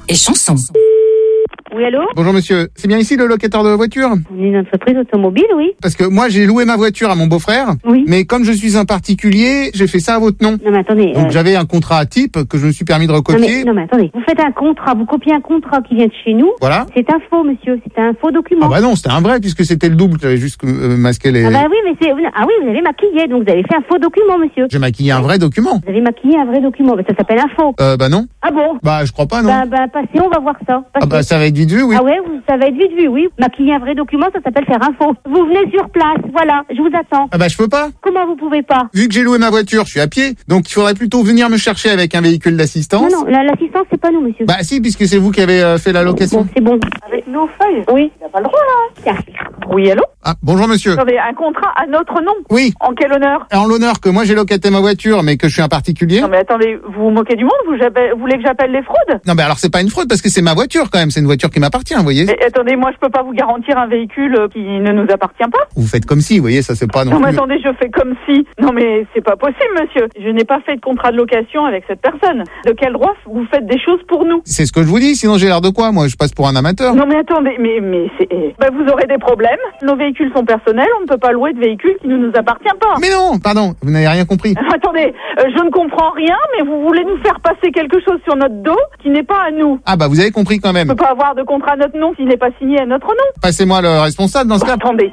[SPEAKER 1] Oui, allô?
[SPEAKER 7] Bonjour monsieur, c'est bien ici le locataire de voiture?
[SPEAKER 1] On est une entreprise automobile, oui.
[SPEAKER 7] Parce que moi j'ai loué ma voiture à mon beau-frère,
[SPEAKER 1] oui.
[SPEAKER 7] Mais comme je suis un particulier, j'ai fait ça à votre nom.
[SPEAKER 1] Non mais attendez...
[SPEAKER 7] Donc j'avais un contrat à type que je me suis permis de recopier.
[SPEAKER 1] Non mais attendez, vous faites un contrat, vous copiez un contrat qui vient de chez nous.
[SPEAKER 7] Voilà.
[SPEAKER 1] C'est un faux, monsieur, c'est un faux document.
[SPEAKER 7] Ah bah non, c'était un vrai puisque c'était le double, j'avais juste masqué les...
[SPEAKER 1] Ah bah oui, mais c'est... Ah oui, vous avez maquillé, donc vous avez fait un faux document, monsieur.
[SPEAKER 7] J'ai maquillé un vrai document.
[SPEAKER 1] Vous avez maquillé un vrai document, mais ça s'appelle un faux.
[SPEAKER 7] Bah non.
[SPEAKER 1] Ah bon?
[SPEAKER 7] Bah je crois pas, non.
[SPEAKER 1] Bah passez, on va voir ça. Passez.
[SPEAKER 7] Ah bah ça va être vite vu, oui.
[SPEAKER 1] Ah ouais, ça va être vite vu, oui. Maquiller un vrai document, ça s'appelle faire un faux. Vous venez sur place, voilà, je vous attends.
[SPEAKER 7] Ah bah je peux pas.
[SPEAKER 1] Comment vous pouvez pas?
[SPEAKER 7] Vu que j'ai loué ma voiture, je suis à pied, donc il faudrait plutôt venir me chercher avec un véhicule d'assistance.
[SPEAKER 1] Non, l'assistance, c'est pas nous, monsieur.
[SPEAKER 7] Bah si, puisque c'est vous qui avez fait la location.
[SPEAKER 1] Bon, c'est bon. Avec nos feuilles? Oui. Il n'a pas le droit, là. Tiens. Oui, allô?
[SPEAKER 7] Ah, bonjour monsieur.
[SPEAKER 14] Vous avez un contrat à notre nom?
[SPEAKER 7] Oui.
[SPEAKER 14] En quel honneur?
[SPEAKER 7] En l'honneur que moi j'ai locaté ma voiture, mais que je suis un particulier.
[SPEAKER 14] Non mais attendez, vous vous moquez du monde? Vous voulez que j'appelle les fraudes?
[SPEAKER 7] Non mais alors c'est pas une fraude parce que c'est ma voiture quand même, c'est une voiture qui m'appartient, vous voyez.
[SPEAKER 14] Mais attendez, moi je peux pas vous garantir un véhicule qui ne nous appartient pas.
[SPEAKER 7] Vous faites comme si, vous voyez, ça c'est pas
[SPEAKER 14] non mais attendez, je fais comme si. Non mais c'est pas possible, monsieur. Je n'ai pas fait de contrat de location avec cette personne. De quel droit vous faites des choses pour nous?
[SPEAKER 7] C'est ce que je vous dis, sinon j'ai l'air de quoi? Moi je passe pour un amateur.
[SPEAKER 14] Non mais attendez, mais c'est... vous aurez des problèmes. Nos véhicules sont personnels, on ne peut pas louer de véhicules qui ne nous appartient pas.
[SPEAKER 7] Mais non, pardon, vous n'avez rien compris.
[SPEAKER 14] Attendez, je ne comprends rien, mais vous voulez nous faire passer quelque chose sur notre dos qui n'est pas à nous.
[SPEAKER 7] Ah bah vous avez compris quand même.
[SPEAKER 14] On ne peut pas avoir de contrat à notre nom s'il n'est pas signé à notre nom.
[SPEAKER 7] Passez-moi le responsable dans ce cas.
[SPEAKER 14] Attendez.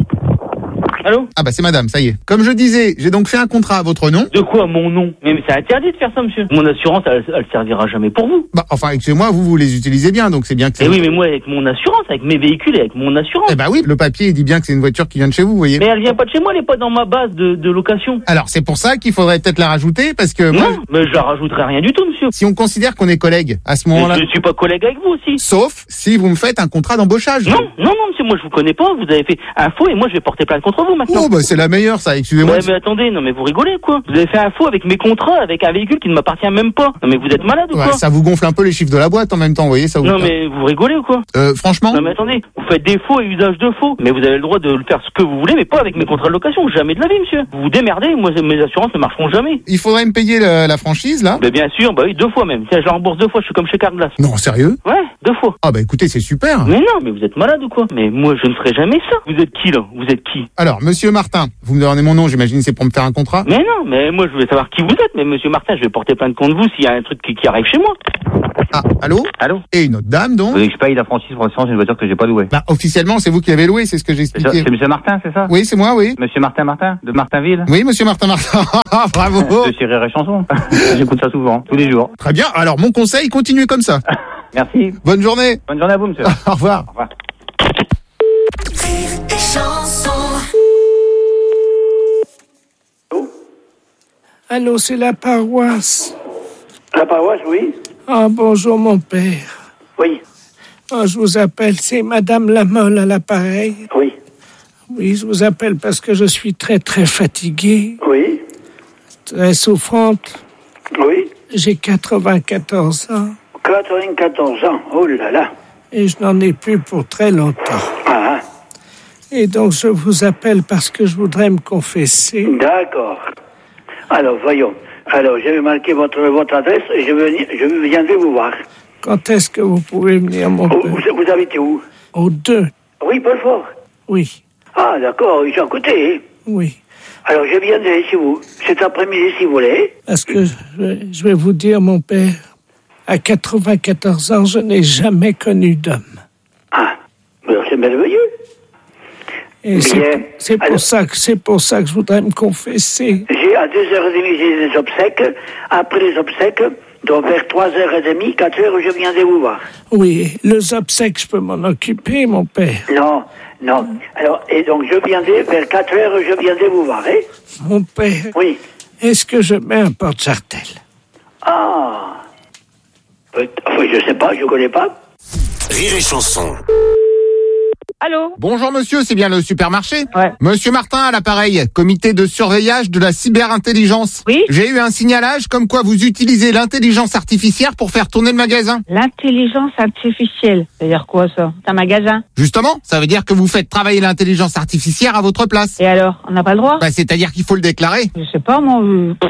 [SPEAKER 15] Allô?
[SPEAKER 7] Ah bah c'est madame, ça y est. Comme je disais, j'ai donc fait un contrat à votre nom.
[SPEAKER 15] De quoi mon nom? Mais c'est interdit de faire ça, monsieur. Mon assurance, elle servira jamais pour vous.
[SPEAKER 7] Bah enfin, excusez-moi, vous les utilisez bien, donc c'est bien que c'est...
[SPEAKER 15] Eh oui, mais moi avec mon assurance, avec mes véhicules et avec mon assurance.
[SPEAKER 7] Eh bah oui, le papier il dit bien que c'est une voiture qui vient de chez vous, vous voyez.
[SPEAKER 15] Mais elle vient pas de chez moi, elle est pas dans ma base de location.
[SPEAKER 7] Alors c'est pour ça qu'il faudrait peut-être la rajouter, parce que...
[SPEAKER 15] Non, mais je la rajouterai rien du tout, monsieur.
[SPEAKER 7] Si on considère qu'on est collègues, à ce moment-là...
[SPEAKER 15] Je ne suis pas collègue avec vous aussi.
[SPEAKER 7] Sauf si vous me faites un contrat d'embauchage.
[SPEAKER 15] Non, monsieur, moi je vous connais pas, vous avez fait un faux et moi je vais porter plainte contre vous. faux maintenant.
[SPEAKER 7] Oh, bah c'est la meilleure, ça, excusez-moi.
[SPEAKER 15] Ouais, mais attendez, non mais vous rigolez quoi. Vous avez fait un faux avec mes contrats, avec un véhicule qui ne m'appartient même pas. Non mais vous êtes malade ou quoi?
[SPEAKER 7] Ça vous gonfle un peu les chiffres de la boîte en même temps, vous voyez, ça vous...
[SPEAKER 15] Non mais vous rigolez ou quoi?
[SPEAKER 7] Franchement?
[SPEAKER 15] Non mais attendez, vous faites des faux et usage de faux. Mais vous avez le droit de le faire ce que vous voulez, mais pas avec mes contrats de location. Jamais de la vie, monsieur. Vous vous démerdez, moi mes assurances ne marcheront jamais.
[SPEAKER 7] Il faudrait me payer la franchise, là?
[SPEAKER 15] Mais bien sûr, bah oui, 2 fois même. Tiens, je la rembourse 2 fois, je suis comme chez Carglass.
[SPEAKER 7] Non, sérieux?
[SPEAKER 15] Ouais, 2 fois.
[SPEAKER 7] Ah bah écoutez, c'est super.
[SPEAKER 15] Mais non, mais vous êtes malade ou quoi? Mais moi je ne ferai jamais ça. Vous êtes qui là? Vous êtes qui?
[SPEAKER 7] Alors, monsieur Martin, vous me donnez mon nom, j'imagine c'est pour me faire un contrat?
[SPEAKER 15] Mais non, mais moi je voulais savoir qui vous êtes. Mais monsieur Martin, je vais porter plainte contre vous s'il y a un truc qui arrive chez moi.
[SPEAKER 7] Ah, allô?
[SPEAKER 16] Allô?
[SPEAKER 7] Et une autre dame, donc?
[SPEAKER 16] Oui, je paye la franchise pour l'assurance d'une voiture que j'ai pas louée.
[SPEAKER 7] Bah, officiellement, c'est vous qui l'avez louée, c'est ce que j'ai expliqué.
[SPEAKER 16] C'est monsieur Martin, c'est ça?
[SPEAKER 7] Oui, c'est moi, oui.
[SPEAKER 16] Monsieur Martin, de Martinville?
[SPEAKER 7] Oui, monsieur Martin. Bravo.
[SPEAKER 16] De Rire et Chanson. J'écoute ça souvent, tous les jours.
[SPEAKER 7] Très bien. Alors, mon conseil, continuez comme ça.
[SPEAKER 16] Merci.
[SPEAKER 7] Bonne journée.
[SPEAKER 16] Bonne journée à vous, monsieur.
[SPEAKER 7] Au revoir.
[SPEAKER 16] Au revoir.
[SPEAKER 9] Rire et chanson.
[SPEAKER 11] Allô, c'est la paroisse.
[SPEAKER 17] La paroisse, oui.
[SPEAKER 11] Ah, bonjour, mon père.
[SPEAKER 17] Oui.
[SPEAKER 11] Ah, je vous appelle, c'est Madame Lamolle à l'appareil.
[SPEAKER 17] Oui.
[SPEAKER 11] Oui, je vous appelle parce que je suis très, très fatiguée.
[SPEAKER 17] Oui.
[SPEAKER 11] Très souffrante.
[SPEAKER 17] Oui.
[SPEAKER 11] J'ai 94 ans.
[SPEAKER 17] 94 ans, oh là là.
[SPEAKER 11] Et je n'en ai plus pour très longtemps.
[SPEAKER 17] Ah.
[SPEAKER 11] Et donc, je vous appelle parce que je voudrais me confesser.
[SPEAKER 17] D'accord. Alors, voyons. Alors, je vais marquer votre adresse et je viendrai vous voir.
[SPEAKER 11] Quand est-ce que vous pouvez venir, mon père?
[SPEAKER 17] Vous habitez où?
[SPEAKER 11] Au 2.
[SPEAKER 17] Oui, Belfort.
[SPEAKER 11] Oui.
[SPEAKER 17] Ah, d'accord, ils sont à côté.
[SPEAKER 11] Oui.
[SPEAKER 17] Alors, je viendrai chez vous cet après-midi, si vous voulez.
[SPEAKER 11] Parce que je vais vous dire, mon père, à 94 ans, je n'ai jamais connu d'homme.
[SPEAKER 17] Ah, alors c'est merveilleux.
[SPEAKER 11] Et c'est pour ça que je voudrais me confesser.
[SPEAKER 17] J'ai à 2h30, j'ai des obsèques. Après les obsèques, donc vers 3h30, 4h, je viendrai vous voir.
[SPEAKER 11] Oui, les obsèques, je peux m'en occuper, mon père.
[SPEAKER 17] Non. Alors, et donc je viendrai vers 4h, je viendrai vous voir, hein?
[SPEAKER 11] Mon père.
[SPEAKER 17] Oui.
[SPEAKER 11] Est-ce que je mets un porte-jartel?
[SPEAKER 17] Ah. Oui, je sais pas, je connais pas.
[SPEAKER 3] Rire et chanson.
[SPEAKER 14] Allô?
[SPEAKER 7] Bonjour monsieur, c'est bien le supermarché?
[SPEAKER 14] Ouais.
[SPEAKER 7] Monsieur Martin à l'appareil, comité de surveillage de la cyberintelligence.
[SPEAKER 14] Oui.
[SPEAKER 7] J'ai eu un signalage comme quoi vous utilisez l'intelligence artificielle pour faire tourner le magasin.
[SPEAKER 14] L'intelligence artificielle, c'est-à-dire quoi ça? C'est un magasin?
[SPEAKER 7] Justement, ça veut dire que vous faites travailler l'intelligence artificielle à votre place.
[SPEAKER 14] Et alors, on n'a pas le droit?
[SPEAKER 7] Bah, c'est-à-dire qu'il faut le déclarer.
[SPEAKER 14] Je sais pas, moi.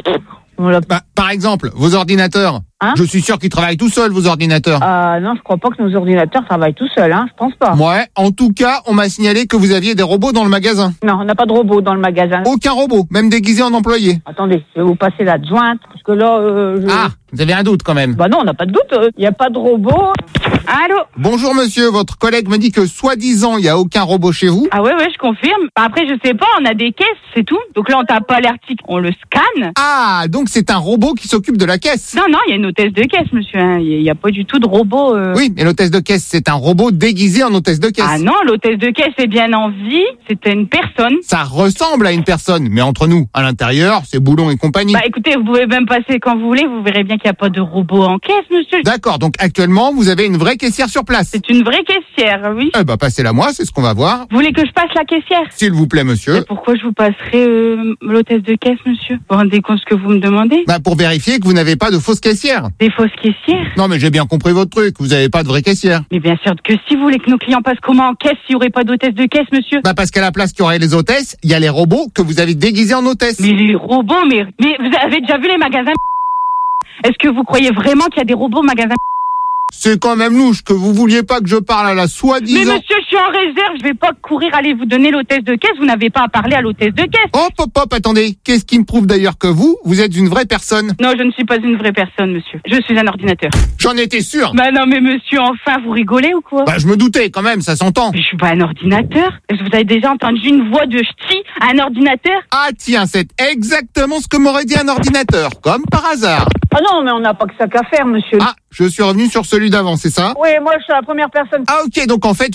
[SPEAKER 7] Par exemple, vos ordinateurs.
[SPEAKER 14] Hein?
[SPEAKER 7] Je suis sûr qu'ils travaillent tout seuls, vos ordinateurs.
[SPEAKER 14] Non, je crois pas que nos ordinateurs travaillent tout seuls, hein. Je pense pas.
[SPEAKER 7] Ouais, en tout cas, on m'a signalé que vous aviez des robots dans le magasin.
[SPEAKER 14] Non, on n'a pas de robots dans le magasin.
[SPEAKER 7] Aucun robot, même déguisé en employé.
[SPEAKER 14] Attendez, je vais vous passer l'adjointe, parce que là,
[SPEAKER 7] Ah, vous avez un doute quand même.
[SPEAKER 14] Bah non, on n'a pas de doute. Il n'y a pas de robot. Allô?
[SPEAKER 7] Bonjour monsieur, votre collègue me dit que soi-disant, il n'y a aucun robot chez vous.
[SPEAKER 4] Ah ouais, je confirme. Après, je sais pas, on a des caisses, c'est tout. Donc là, on tape pas l'article, on le scanne.
[SPEAKER 7] Ah, donc c'est un robot qui s'occupe de la caisse.
[SPEAKER 4] Non, il y a une hôtesse de caisse, monsieur. Il n'y a pas du tout de robot.
[SPEAKER 7] Oui, mais l'hôtesse de caisse, c'est un robot déguisé en hôtesse de caisse.
[SPEAKER 4] Ah non, l'hôtesse de caisse est bien en vie. C'était une personne.
[SPEAKER 7] Ça ressemble à une personne, mais entre nous, à l'intérieur, c'est Boulon et compagnie.
[SPEAKER 4] Bah écoutez, vous pouvez même passer quand vous voulez, vous verrez bien qu'il n'y a pas de robot en caisse, monsieur.
[SPEAKER 7] D'accord, donc actuellement, vous avez une vraie caissière sur place.
[SPEAKER 4] C'est une vraie caissière, oui.
[SPEAKER 7] Eh ben, passez-la moi, c'est ce qu'on va voir.
[SPEAKER 4] Vous voulez que je passe la caissière?
[SPEAKER 7] S'il vous plaît, monsieur.
[SPEAKER 4] Et pourquoi je vous passerai l'hôtesse de caisse, monsieur? Vous vous rendez compte ce que vous me demandez?
[SPEAKER 7] Bah, pour vérifier que vous n'avez pas de fausse caissière.
[SPEAKER 4] Des fausses caissières?
[SPEAKER 7] Non, mais j'ai bien compris votre truc, vous n'avez pas de vraie caissière.
[SPEAKER 4] Mais bien sûr que si vous voulez que nos clients passent comment en caisse s'il n'y aurait pas d'hôtesse de caisse, monsieur?
[SPEAKER 7] Bah, parce qu'à la place qu'il y aurait les hôtesses, il y a les robots que vous avez déguisés en hôtesses.
[SPEAKER 4] Mais les robots, mais vous avez déjà vu les magasins? Est-ce que vous croyez vraiment qu'il y a des robots au magasin?
[SPEAKER 7] C'est quand même louche que vous vouliez pas que je parle à la soi-disant...
[SPEAKER 4] Mais monsieur, je suis en réserve, je vais pas courir aller vous donner l'hôtesse de caisse, vous n'avez pas à parler à l'hôtesse de caisse.
[SPEAKER 7] Hop, attendez, qu'est-ce qui me prouve d'ailleurs que vous êtes une vraie personne?
[SPEAKER 4] Non, je ne suis pas une vraie personne, monsieur. Je suis un ordinateur.
[SPEAKER 7] J'en étais sûr.
[SPEAKER 4] Bah non, mais monsieur, enfin, vous rigolez ou quoi?
[SPEAKER 7] Bah je me doutais quand même, ça s'entend.
[SPEAKER 4] Je suis pas un ordinateur. Est-ce que vous avez déjà entendu une voix de ch'ti à un ordinateur?
[SPEAKER 7] Ah tiens, c'est exactement ce que m'aurait dit un ordinateur, comme par hasard.
[SPEAKER 14] Ah non, mais on n'a pas que ça qu'à faire, monsieur.
[SPEAKER 7] Ah, je suis revenu sur celui d'avant, c'est ça?
[SPEAKER 14] Oui, moi, je suis la première personne.
[SPEAKER 7] Ah ok, donc en fait, vous non plus,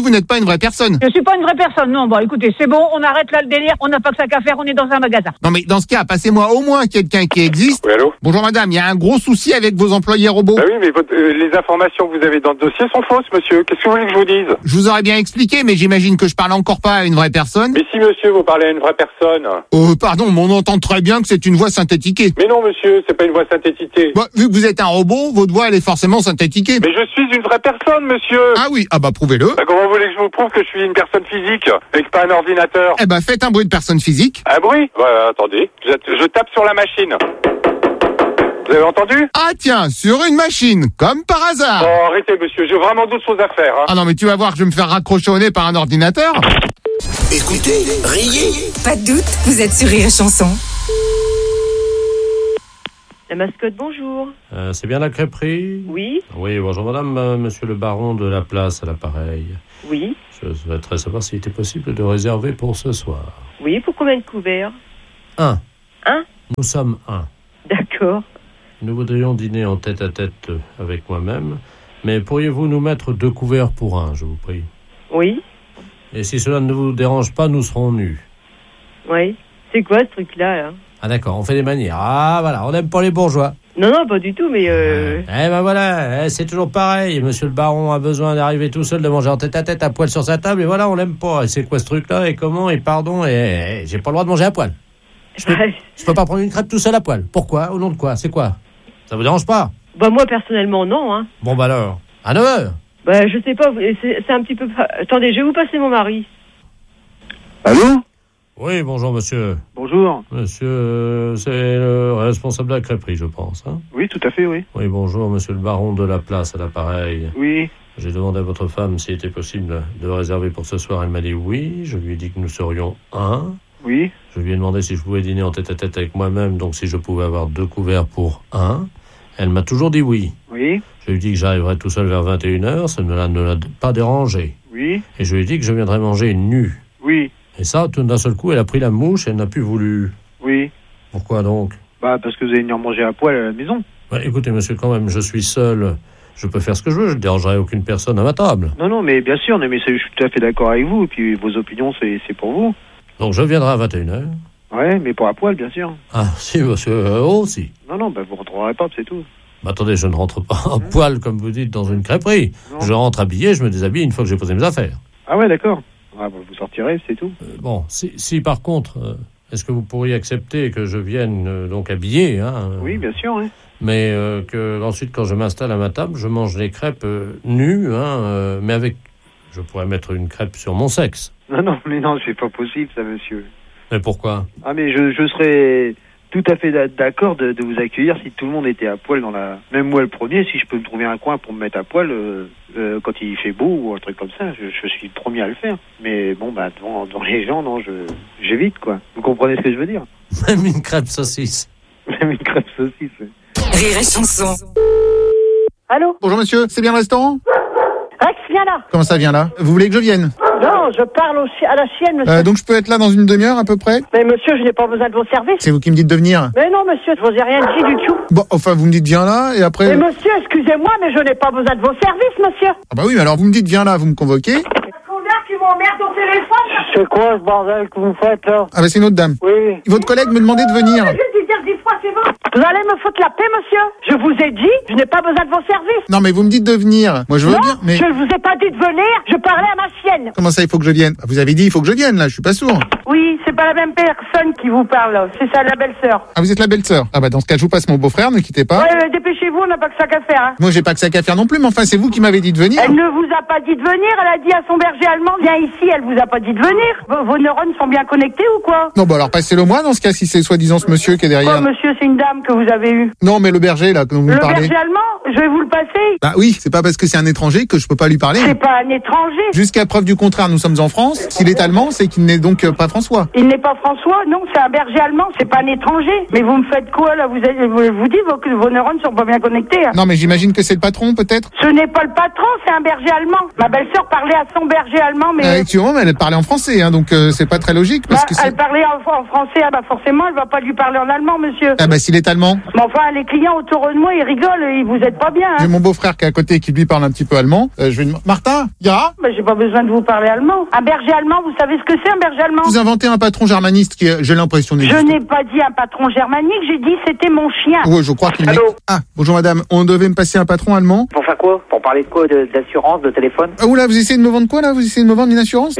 [SPEAKER 7] vous n'êtes pas une vraie personne.
[SPEAKER 18] Je suis pas une vraie personne, non. Bon, écoutez, c'est bon, on arrête là le délire. On n'a pas que ça qu'à faire, on est dans un magasin.
[SPEAKER 7] Non mais dans ce cas, passez-moi au moins quelqu'un qui existe.
[SPEAKER 10] Oui, allô?
[SPEAKER 7] Bonjour madame, il y a un gros souci avec vos employés robots.
[SPEAKER 10] Bah oui, mais les informations que vous avez dans le dossier sont fausses, monsieur. Qu'est-ce que vous voulez que je vous dise?
[SPEAKER 7] Je vous aurais bien expliqué, mais j'imagine que je parle encore pas à une vraie personne.
[SPEAKER 10] Mais si, monsieur, vous parlez à une vraie personne.
[SPEAKER 7] Pardon, mais on entend très bien que c'est une voix synthétiquée.
[SPEAKER 10] Mais non, monsieur, c'est pas une voix synthétiquée.
[SPEAKER 7] Bah, vu que vous êtes un robot, votre voix, elle est forcément synthétiquée.
[SPEAKER 10] Mais je suis une vraie personne, monsieur.
[SPEAKER 7] Ah oui, ah bah prouvez-le.
[SPEAKER 10] Bah, comment vous voulez que je vous prouve que je suis une personne physique et que pas un ordinateur?
[SPEAKER 7] Eh bah faites un bruit de personne physique.
[SPEAKER 10] Un bruit? Bah, attendez, je tape sur la machine. Vous avez entendu?
[SPEAKER 7] Ah tiens, sur une machine, comme par hasard.
[SPEAKER 10] Oh, arrêtez, monsieur, j'ai vraiment d'autres choses à faire. Hein.
[SPEAKER 7] Ah non, mais tu vas voir que je vais me faire raccrocher au nez par un ordinateur.
[SPEAKER 3] Écoutez, riez.
[SPEAKER 9] Pas de doute, vous êtes sur Rire et Chanson.
[SPEAKER 19] La mascotte, bonjour.
[SPEAKER 2] C'est bien la crêperie?
[SPEAKER 19] Oui.
[SPEAKER 2] Oui, bonjour madame, monsieur le baron de la place à l'appareil.
[SPEAKER 19] Oui.
[SPEAKER 2] Je souhaiterais savoir s'il était possible de réserver pour ce soir.
[SPEAKER 19] Oui, pour combien de couverts?
[SPEAKER 2] 1.
[SPEAKER 19] Un?
[SPEAKER 2] Nous sommes 1.
[SPEAKER 19] D'accord.
[SPEAKER 2] Nous voudrions dîner en tête-à-tête avec moi-même, mais pourriez-vous nous mettre 2 couverts pour 1, je vous prie?
[SPEAKER 19] Oui.
[SPEAKER 2] Et si cela ne vous dérange pas, nous serons nus.
[SPEAKER 19] Oui. C'est quoi ce truc-là, là?
[SPEAKER 2] Ah d'accord, on fait des manières. Ah voilà, on n'aime pas les bourgeois.
[SPEAKER 19] Non, non, pas du tout, mais
[SPEAKER 2] Eh ben voilà, c'est toujours pareil. Monsieur le baron a besoin d'arriver tout seul, de manger en tête-à-tête à poil sur sa table, et voilà, on l'aime pas. Et c'est quoi ce truc-là, et comment, et pardon, et j'ai pas le droit de manger à poil. Je peux pas prendre une crêpe tout seul à poil. Pourquoi? Au nom de quoi? C'est quoi? Ça vous dérange pas?
[SPEAKER 19] Bah moi, personnellement, non, hein.
[SPEAKER 2] Bon bah alors, à 9h.
[SPEAKER 19] Bah je sais pas, c'est un petit peu... Attendez, je vais vous passer mon mari.
[SPEAKER 10] Allô?
[SPEAKER 2] Oui, bonjour monsieur.
[SPEAKER 10] Bonjour.
[SPEAKER 2] Monsieur, c'est le responsable de la crêperie, je pense. Hein?
[SPEAKER 10] Oui, tout à fait, oui.
[SPEAKER 2] Oui, bonjour, monsieur le baron de la place à l'appareil.
[SPEAKER 10] Oui.
[SPEAKER 2] J'ai demandé à votre femme s'il était possible de réserver pour ce soir. Elle m'a dit oui. Je lui ai dit que nous serions 1.
[SPEAKER 10] Oui.
[SPEAKER 2] Je lui ai demandé si je pouvais dîner en tête-à-tête avec moi-même, donc si je pouvais avoir 2 couverts pour 1. Elle m'a toujours dit oui.
[SPEAKER 10] Oui.
[SPEAKER 2] Je lui ai dit que j'arriverais tout seul vers 21h, ça ne l'a pas dérangé.
[SPEAKER 10] Oui.
[SPEAKER 2] Et je lui ai dit que je viendrais manger nu.
[SPEAKER 10] Oui.
[SPEAKER 2] Et ça, tout d'un seul coup, elle a pris la mouche et elle n'a plus voulu.
[SPEAKER 10] Oui.
[SPEAKER 2] Pourquoi donc?
[SPEAKER 10] Bah, parce que vous allez venir manger à poil à la maison.
[SPEAKER 2] Bah, écoutez, monsieur, quand même, je suis seul. Je peux faire ce que je veux, je ne dérangerai aucune personne à ma table.
[SPEAKER 10] Non, non, mais bien sûr, mais je suis tout à fait d'accord avec vous. Et puis, vos opinions, c'est pour vous.
[SPEAKER 2] Donc, je viendrai à 21h.
[SPEAKER 10] Ouais, mais pas à poil, bien sûr.
[SPEAKER 2] Ah, si, monsieur, aussi.
[SPEAKER 10] Non, non, bah, vous rentrerez pas, c'est tout.
[SPEAKER 2] Bah, attendez, je ne rentre pas à poil, comme vous dites, dans une crêperie. Non. Je rentre habillé, je me déshabille une fois que j'ai posé mes affaires.
[SPEAKER 10] Ah ouais, d'accord. Ah, bah, vous sortirez, c'est tout.
[SPEAKER 2] Bon, si par contre, est-ce que vous pourriez accepter que je vienne donc habillé, hein?
[SPEAKER 10] Oui, bien sûr, oui.
[SPEAKER 2] Mais que ensuite, quand je m'installe à ma table, je mange les crêpes nues, hein, mais avec... Je pourrais mettre une crêpe sur mon sexe.
[SPEAKER 10] Non, non, mais non, c'est pas possible, ça, monsieur.
[SPEAKER 2] Mais pourquoi?
[SPEAKER 10] Ah, mais je serais tout à fait d'accord de vous accueillir si tout le monde était à poil dans la... Même moi, le premier, si je peux me trouver un coin pour me mettre à poil quand il fait beau ou un truc comme ça, je suis le premier à le faire. Mais bon, bah, devant les gens, non, j'évite, quoi. Vous comprenez ce que je veux dire?
[SPEAKER 2] Même une crêpe saucisse.
[SPEAKER 10] Même une crêpe saucisse, oui.
[SPEAKER 9] Rire et Chanson.
[SPEAKER 7] Allô? Bonjour monsieur, c'est bien le restaurant?
[SPEAKER 20] Rex, viens là.
[SPEAKER 7] Comment ça vient là? Vous voulez que je vienne?
[SPEAKER 20] Non, je parle à la chienne, monsieur.
[SPEAKER 7] Donc je peux être là dans une demi-heure à peu près?
[SPEAKER 20] Mais monsieur, je n'ai pas besoin de vos services.
[SPEAKER 7] C'est vous qui me dites de venir?
[SPEAKER 20] Mais non, monsieur, je vous ai rien dit du tout.
[SPEAKER 7] Bon, enfin, vous me dites viens là et après...
[SPEAKER 20] Mais monsieur, excusez-moi, mais je n'ai pas besoin de vos services, monsieur.
[SPEAKER 7] Ah bah oui, mais alors vous me dites viens là, vous me convoquez?
[SPEAKER 20] Qui m'emmerde au téléphone.
[SPEAKER 6] C'est quoi ce bordel que vous faites là?
[SPEAKER 7] Ah bah c'est une autre dame.
[SPEAKER 6] Oui.
[SPEAKER 7] Votre collègue me demandait de venir.
[SPEAKER 20] Je vais te dire 10 fois, c'est bon. Vous allez me foutre la paix, monsieur. Je vous ai dit, je n'ai pas besoin de vos services.
[SPEAKER 7] Non mais vous me dites de venir. Moi je veux
[SPEAKER 20] non,
[SPEAKER 7] bien, mais...
[SPEAKER 20] je ne vous ai pas dit de venir, je parlais à ma chienne.
[SPEAKER 7] Comment ça, il faut que je vienne? Vous avez dit il faut que je vienne là, je suis pas sourd.
[SPEAKER 20] Oui, c'est pas la même personne qui vous parle, c'est ça la belle-sœur.
[SPEAKER 7] Ah vous êtes la belle-sœur? Ah bah dans ce cas je vous passe mon beau-frère, ne quittez pas.
[SPEAKER 20] Ouais, dépêchez-vous, on n'a pas que ça qu'à faire. Hein.
[SPEAKER 7] Moi j'ai pas que ça qu'à faire non plus, mais enfin c'est vous qui m'avez dit de venir.
[SPEAKER 20] Elle ne vous a pas dit de venir, elle a dit à son berger allemand, viens ici, elle vous a pas dit de venir. Vos neurones sont bien connectés ou quoi?
[SPEAKER 7] Non bah alors passez-le moi dans ce cas si c'est soi-disant ce monsieur qui est derrière.
[SPEAKER 20] Quoi, monsieur, c'est une dame que vous avez eue?
[SPEAKER 7] Non mais le berger là, que vous me parlez.
[SPEAKER 20] Le berger allemand? Je vais vous le passer.
[SPEAKER 7] Bah oui, c'est pas parce que c'est un étranger que je peux pas lui parler.
[SPEAKER 20] C'est pas un étranger.
[SPEAKER 7] Jusqu'à preuve du contraire, nous sommes en France. S'il est allemand, c'est qu'il n'est donc pas François.
[SPEAKER 20] Il Il n'est pas François, non, c'est un berger allemand, c'est pas un étranger. Mais vous me faites quoi, là? Vous dites que vos neurones sont pas bien connectés. Hein.
[SPEAKER 7] Non, mais j'imagine que c'est le patron, peut-être?
[SPEAKER 20] Ce n'est pas le patron, c'est un berger allemand. Ma belle-sœur parlait à son berger allemand, mais...
[SPEAKER 7] Effectivement, mais elle parlait en français, hein, donc c'est pas très logique. Parce que
[SPEAKER 20] elle parlait en français, forcément, elle va pas lui parler en allemand, monsieur.
[SPEAKER 7] Ah s'il est allemand.
[SPEAKER 20] Mais enfin, les clients autour de moi, ils rigolent, vous êtes pas bien. Hein.
[SPEAKER 7] J'ai mon beau-frère qui est à côté qui lui parle un petit peu allemand. Martin, ya?
[SPEAKER 20] J'ai pas besoin de vous parler allemand. Un berger allemand, vous savez ce que c'est, un berger allemand?
[SPEAKER 7] Vous inventez un patron germaniste qui, j'ai l'impression,
[SPEAKER 20] n'existe. Je n'ai pas dit un patron germanique, j'ai dit c'était mon chien.
[SPEAKER 7] Oui, je crois qu'il est. Ah, bonjour madame, on devait me passer un patron allemand.
[SPEAKER 21] Pour faire quoi? Pour parler de quoi? D'assurance, de téléphone?
[SPEAKER 7] Ah, oula, vous essayez de me vendre quoi, là? Vous essayez de me vendre une assurance?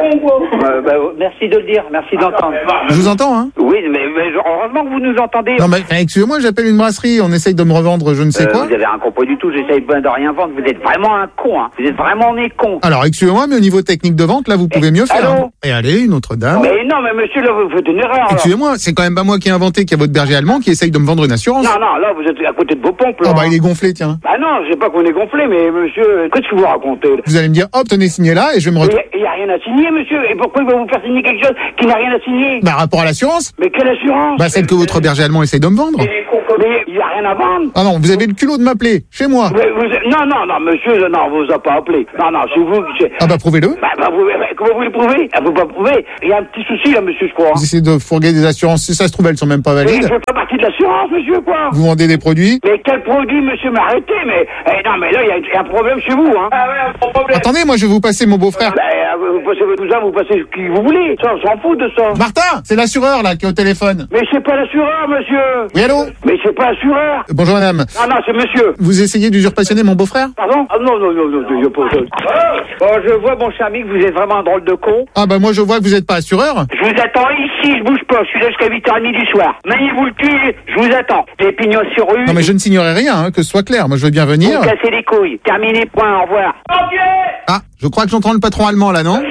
[SPEAKER 21] Merci de le dire, merci d'entendre.
[SPEAKER 7] Je vous entends, hein?
[SPEAKER 21] Oui, mais heureusement que vous nous entendez.
[SPEAKER 7] Non, mais excusez-moi, j'appelle une brasserie, on essaye de me revendre je ne sais quoi.
[SPEAKER 21] Vous avez un con pas du tout, j'essaye de rien vendre, vous êtes vraiment un con, hein. Vous êtes vraiment né con.
[SPEAKER 7] Alors, excusez-moi, mais au niveau technique de vente, là, vous pouvez mieux faire. Hein. Et allez, une autre dame.
[SPEAKER 21] Mais non, mais monsieur, là, vous faites une erreur.
[SPEAKER 7] Excusez-moi, c'est quand même pas moi qui ai inventé qu'il y a votre berger allemand qui essaye de me vendre une assurance.
[SPEAKER 21] Non, là, vous êtes à côté de vos pompes, là.
[SPEAKER 7] Oh, il est gonflé, tiens.
[SPEAKER 21] Ah non, je sais pas qu'on est gonflé, mais monsieur, qu'est-ce que vous racontez?
[SPEAKER 7] Vous allez me dire, hop, tenez, signez là, et je vais me retrouver.
[SPEAKER 21] Il y a rien à signer, monsieur. Et pourquoi il va vous faire signer quelque chose qui n'a rien à signer?
[SPEAKER 7] Rapport à l'assurance.
[SPEAKER 21] Mais quelle assurance?
[SPEAKER 7] Celle que votre berger allemand essaye de me vendre.
[SPEAKER 21] Mais il y a rien à vendre.
[SPEAKER 7] Ah non, vous avez le culot de m'appeler, chez moi.
[SPEAKER 21] Non, monsieur, non, vous a pas appelé. Non, c'est vous.
[SPEAKER 7] Prouvez-le.
[SPEAKER 21] Comment vous le prouvez? Vous pas prouver. Il y a un petit souci, là, monsieur, je crois.
[SPEAKER 7] Vous essayez de fourguer des assurances. Si ça se trouve, elles sont même pas valides.
[SPEAKER 21] Mais je fais pas partie de l'assurance, monsieur, quoi.
[SPEAKER 7] Vous vendez des produits?
[SPEAKER 21] Mais quel produit, monsieur? M'arrêtez, mais. Non, mais là, il y a un problème chez vous, hein. Ah ouais, un problème.
[SPEAKER 7] Attendez, moi, je vais vous passer mon beau-frère.
[SPEAKER 21] Vous passez votre cousin, vous passez qui vous voulez. Ça, on s'en fout de ça.
[SPEAKER 7] Martin, c'est l'assureur, là, qui est au téléphone.
[SPEAKER 21] Mais c'est pas l'assureur, monsieur.
[SPEAKER 7] Oui, allô?
[SPEAKER 21] Mais c'est pas l'assureur.
[SPEAKER 7] Bonjour, madame.
[SPEAKER 21] Non, c'est monsieur.
[SPEAKER 7] Vous essayez d'usurpationner mon beau-frère?
[SPEAKER 21] Pardon? Ah non, je pas ça. Bon, je vois, mon cher ami, que vous êtes vraiment un drôle de con.
[SPEAKER 7] Moi, je vois que vous êtes pas assureur.
[SPEAKER 21] Je vous attends ici, je bouge pas. Je suis là jusqu'à 8h30 du soir. Maniez-vous le cul, je vous attends. Les pignons sur rue.
[SPEAKER 7] Non, mais je ne signerai rien, hein, que ce soit clair. Moi, je veux bien venir.
[SPEAKER 21] Vous cassez les couilles. Terminé, point, au revoir. Okay.
[SPEAKER 7] Ah, je crois que j'entends le patron allemand, là, non?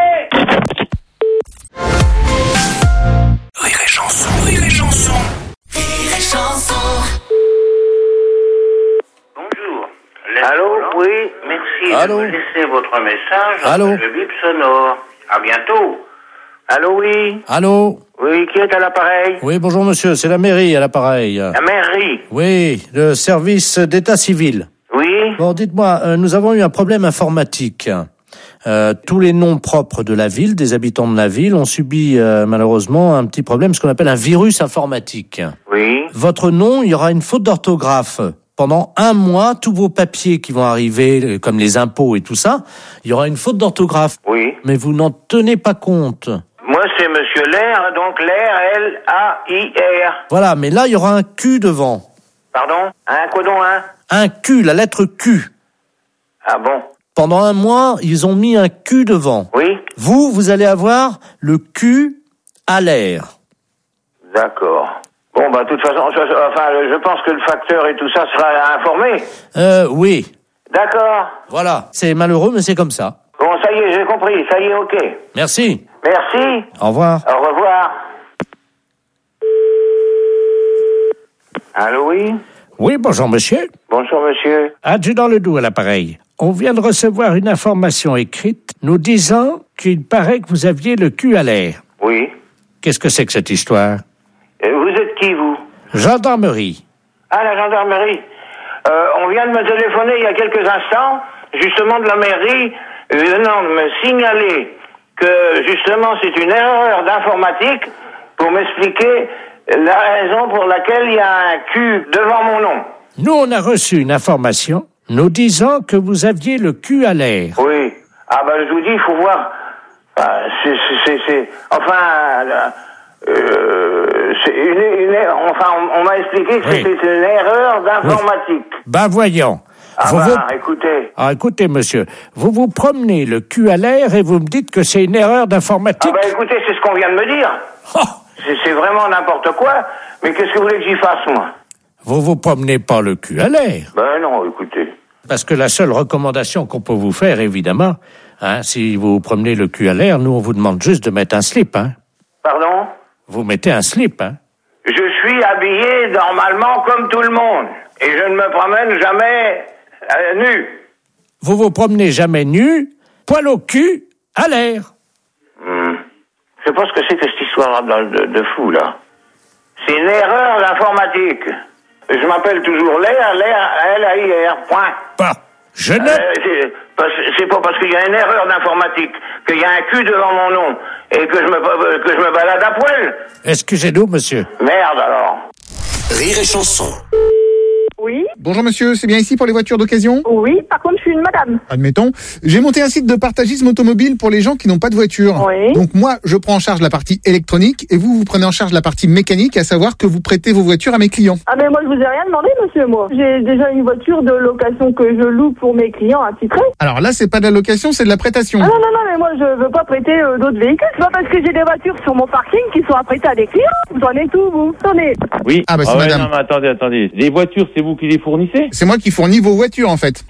[SPEAKER 3] Rire et chanson, rire et chanson.
[SPEAKER 22] Rire et chanson.
[SPEAKER 13] Bonjour. Allô, oui, merci
[SPEAKER 2] Allô?
[SPEAKER 13] de me laisser votre message.
[SPEAKER 2] Allô?
[SPEAKER 13] Le bip sonore. À bientôt. Allô, oui.
[SPEAKER 2] Allô?
[SPEAKER 13] Oui, qui est à l'appareil?
[SPEAKER 2] Oui, bonjour monsieur, c'est la mairie à l'appareil.
[SPEAKER 13] La mairie?
[SPEAKER 2] Oui, le service d'état civil.
[SPEAKER 13] Oui.
[SPEAKER 2] Bon, dites-moi, nous avons eu un problème informatique. Tous les noms propres de la ville, des habitants de la ville, ont subi malheureusement un petit problème, ce qu'on appelle un virus informatique.
[SPEAKER 13] Oui.
[SPEAKER 2] Votre nom, il y aura une faute d'orthographe. Pendant 1 mois, tous vos papiers qui vont arriver, comme les impôts et tout ça, il y aura une faute d'orthographe.
[SPEAKER 13] Oui.
[SPEAKER 2] Mais vous n'en tenez pas compte.
[SPEAKER 13] Moi, c'est monsieur Lair, donc Lair, L-A-I-R.
[SPEAKER 2] Voilà, mais là, il y aura un Q devant.
[SPEAKER 13] Pardon? Quoi donc,
[SPEAKER 2] Un Q, la lettre Q.
[SPEAKER 13] Ah bon?
[SPEAKER 2] Pendant 1 mois, ils ont mis un Q devant.
[SPEAKER 13] Oui.
[SPEAKER 2] Vous allez avoir le Q à l'air.
[SPEAKER 13] D'accord. Bon, de toute façon, je pense que le facteur et tout ça sera informé.
[SPEAKER 2] Oui.
[SPEAKER 13] D'accord.
[SPEAKER 2] Voilà. C'est malheureux, mais c'est comme ça.
[SPEAKER 13] Bon, ça y est, j'ai compris. Ça y est, ok.
[SPEAKER 2] Merci.
[SPEAKER 13] Merci.
[SPEAKER 2] Au revoir.
[SPEAKER 13] Au revoir. Allô, oui?
[SPEAKER 11] Oui, bonjour, monsieur.
[SPEAKER 13] Bonjour, monsieur.
[SPEAKER 11] Adjudant Ledoux à l'appareil. On vient de recevoir une information écrite nous disant qu'il paraît que vous aviez le cul à l'air.
[SPEAKER 13] Oui.
[SPEAKER 11] Qu'est-ce que c'est que cette histoire?
[SPEAKER 13] Vous êtes qui, vous?
[SPEAKER 11] Gendarmerie.
[SPEAKER 13] Ah, la gendarmerie. On vient de me téléphoner il y a quelques instants, justement de la mairie, venant de me signaler que, justement, c'est une erreur d'informatique pour m'expliquer la raison pour laquelle il y a un Q devant mon nom.
[SPEAKER 11] Nous, on a reçu une information nous disant que vous aviez le cul à l'air.
[SPEAKER 13] Oui. Je vous dis, il faut voir. On m'a expliqué que c'était une erreur d'informatique.
[SPEAKER 11] Oui. Voyons.
[SPEAKER 13] Écoutez.
[SPEAKER 11] Écoutez, monsieur, vous promenez le cul à l'air et vous me dites que c'est une erreur d'informatique.
[SPEAKER 13] Écoutez, c'est ce qu'on vient de me dire. C'est vraiment n'importe quoi. Mais qu'est-ce que vous voulez que j'y fasse, moi?
[SPEAKER 11] Vous promenez pas le cul à l'air.
[SPEAKER 13] Non, écoutez.
[SPEAKER 11] Parce que la seule recommandation qu'on peut vous faire, évidemment, si vous promenez le cul à l'air, nous, on vous demande juste de mettre un slip,
[SPEAKER 13] Pardon?
[SPEAKER 11] Vous mettez un slip,
[SPEAKER 13] Je suis habillé normalement comme tout le monde. Et je ne me promène jamais nu.
[SPEAKER 11] Vous promenez jamais nu, poil au cul, à l'air.
[SPEAKER 13] Je sais pas ce que c'est que cette histoire de fou, là. C'est une erreur d'informatique. Je m'appelle toujours L-A-I-R, point.
[SPEAKER 11] Bah, je ne...
[SPEAKER 13] c'est pas parce qu'il y a une erreur d'informatique qu'il y a un cul devant mon nom et que je me balade à poil.
[SPEAKER 11] Excusez-nous, monsieur.
[SPEAKER 13] Merde, alors.
[SPEAKER 3] Rire et chanson.
[SPEAKER 7] Oui. Bonjour monsieur, c'est bien ici pour les voitures d'occasion ?
[SPEAKER 14] Oui, par contre, je suis une madame.
[SPEAKER 7] Admettons. J'ai monté un site de partagisme automobile pour les gens qui n'ont pas de voiture.
[SPEAKER 14] Oui.
[SPEAKER 7] Donc moi, je prends en charge la partie électronique et vous prenez en charge la partie mécanique, à savoir que vous prêtez vos voitures à mes clients.
[SPEAKER 14] Ah mais moi je vous ai rien demandé monsieur, moi. J'ai déjà une voiture de location que je loue pour mes clients attitrés.
[SPEAKER 7] Alors là, c'est pas de la location, c'est de la prêtation.
[SPEAKER 14] Ah non, mais moi je veux pas prêter d'autres véhicules. C'est pas parce que j'ai des voitures sur mon parking qui sont apprêtées à des clients. Vous en êtes où, vous ? Attendez.
[SPEAKER 5] Oui.
[SPEAKER 7] Ah bah c'est madame.
[SPEAKER 5] Non, mais attendez. Les voitures, c'est vous qui les fournissez ?
[SPEAKER 7] C'est moi qui fournis vos voitures en fait.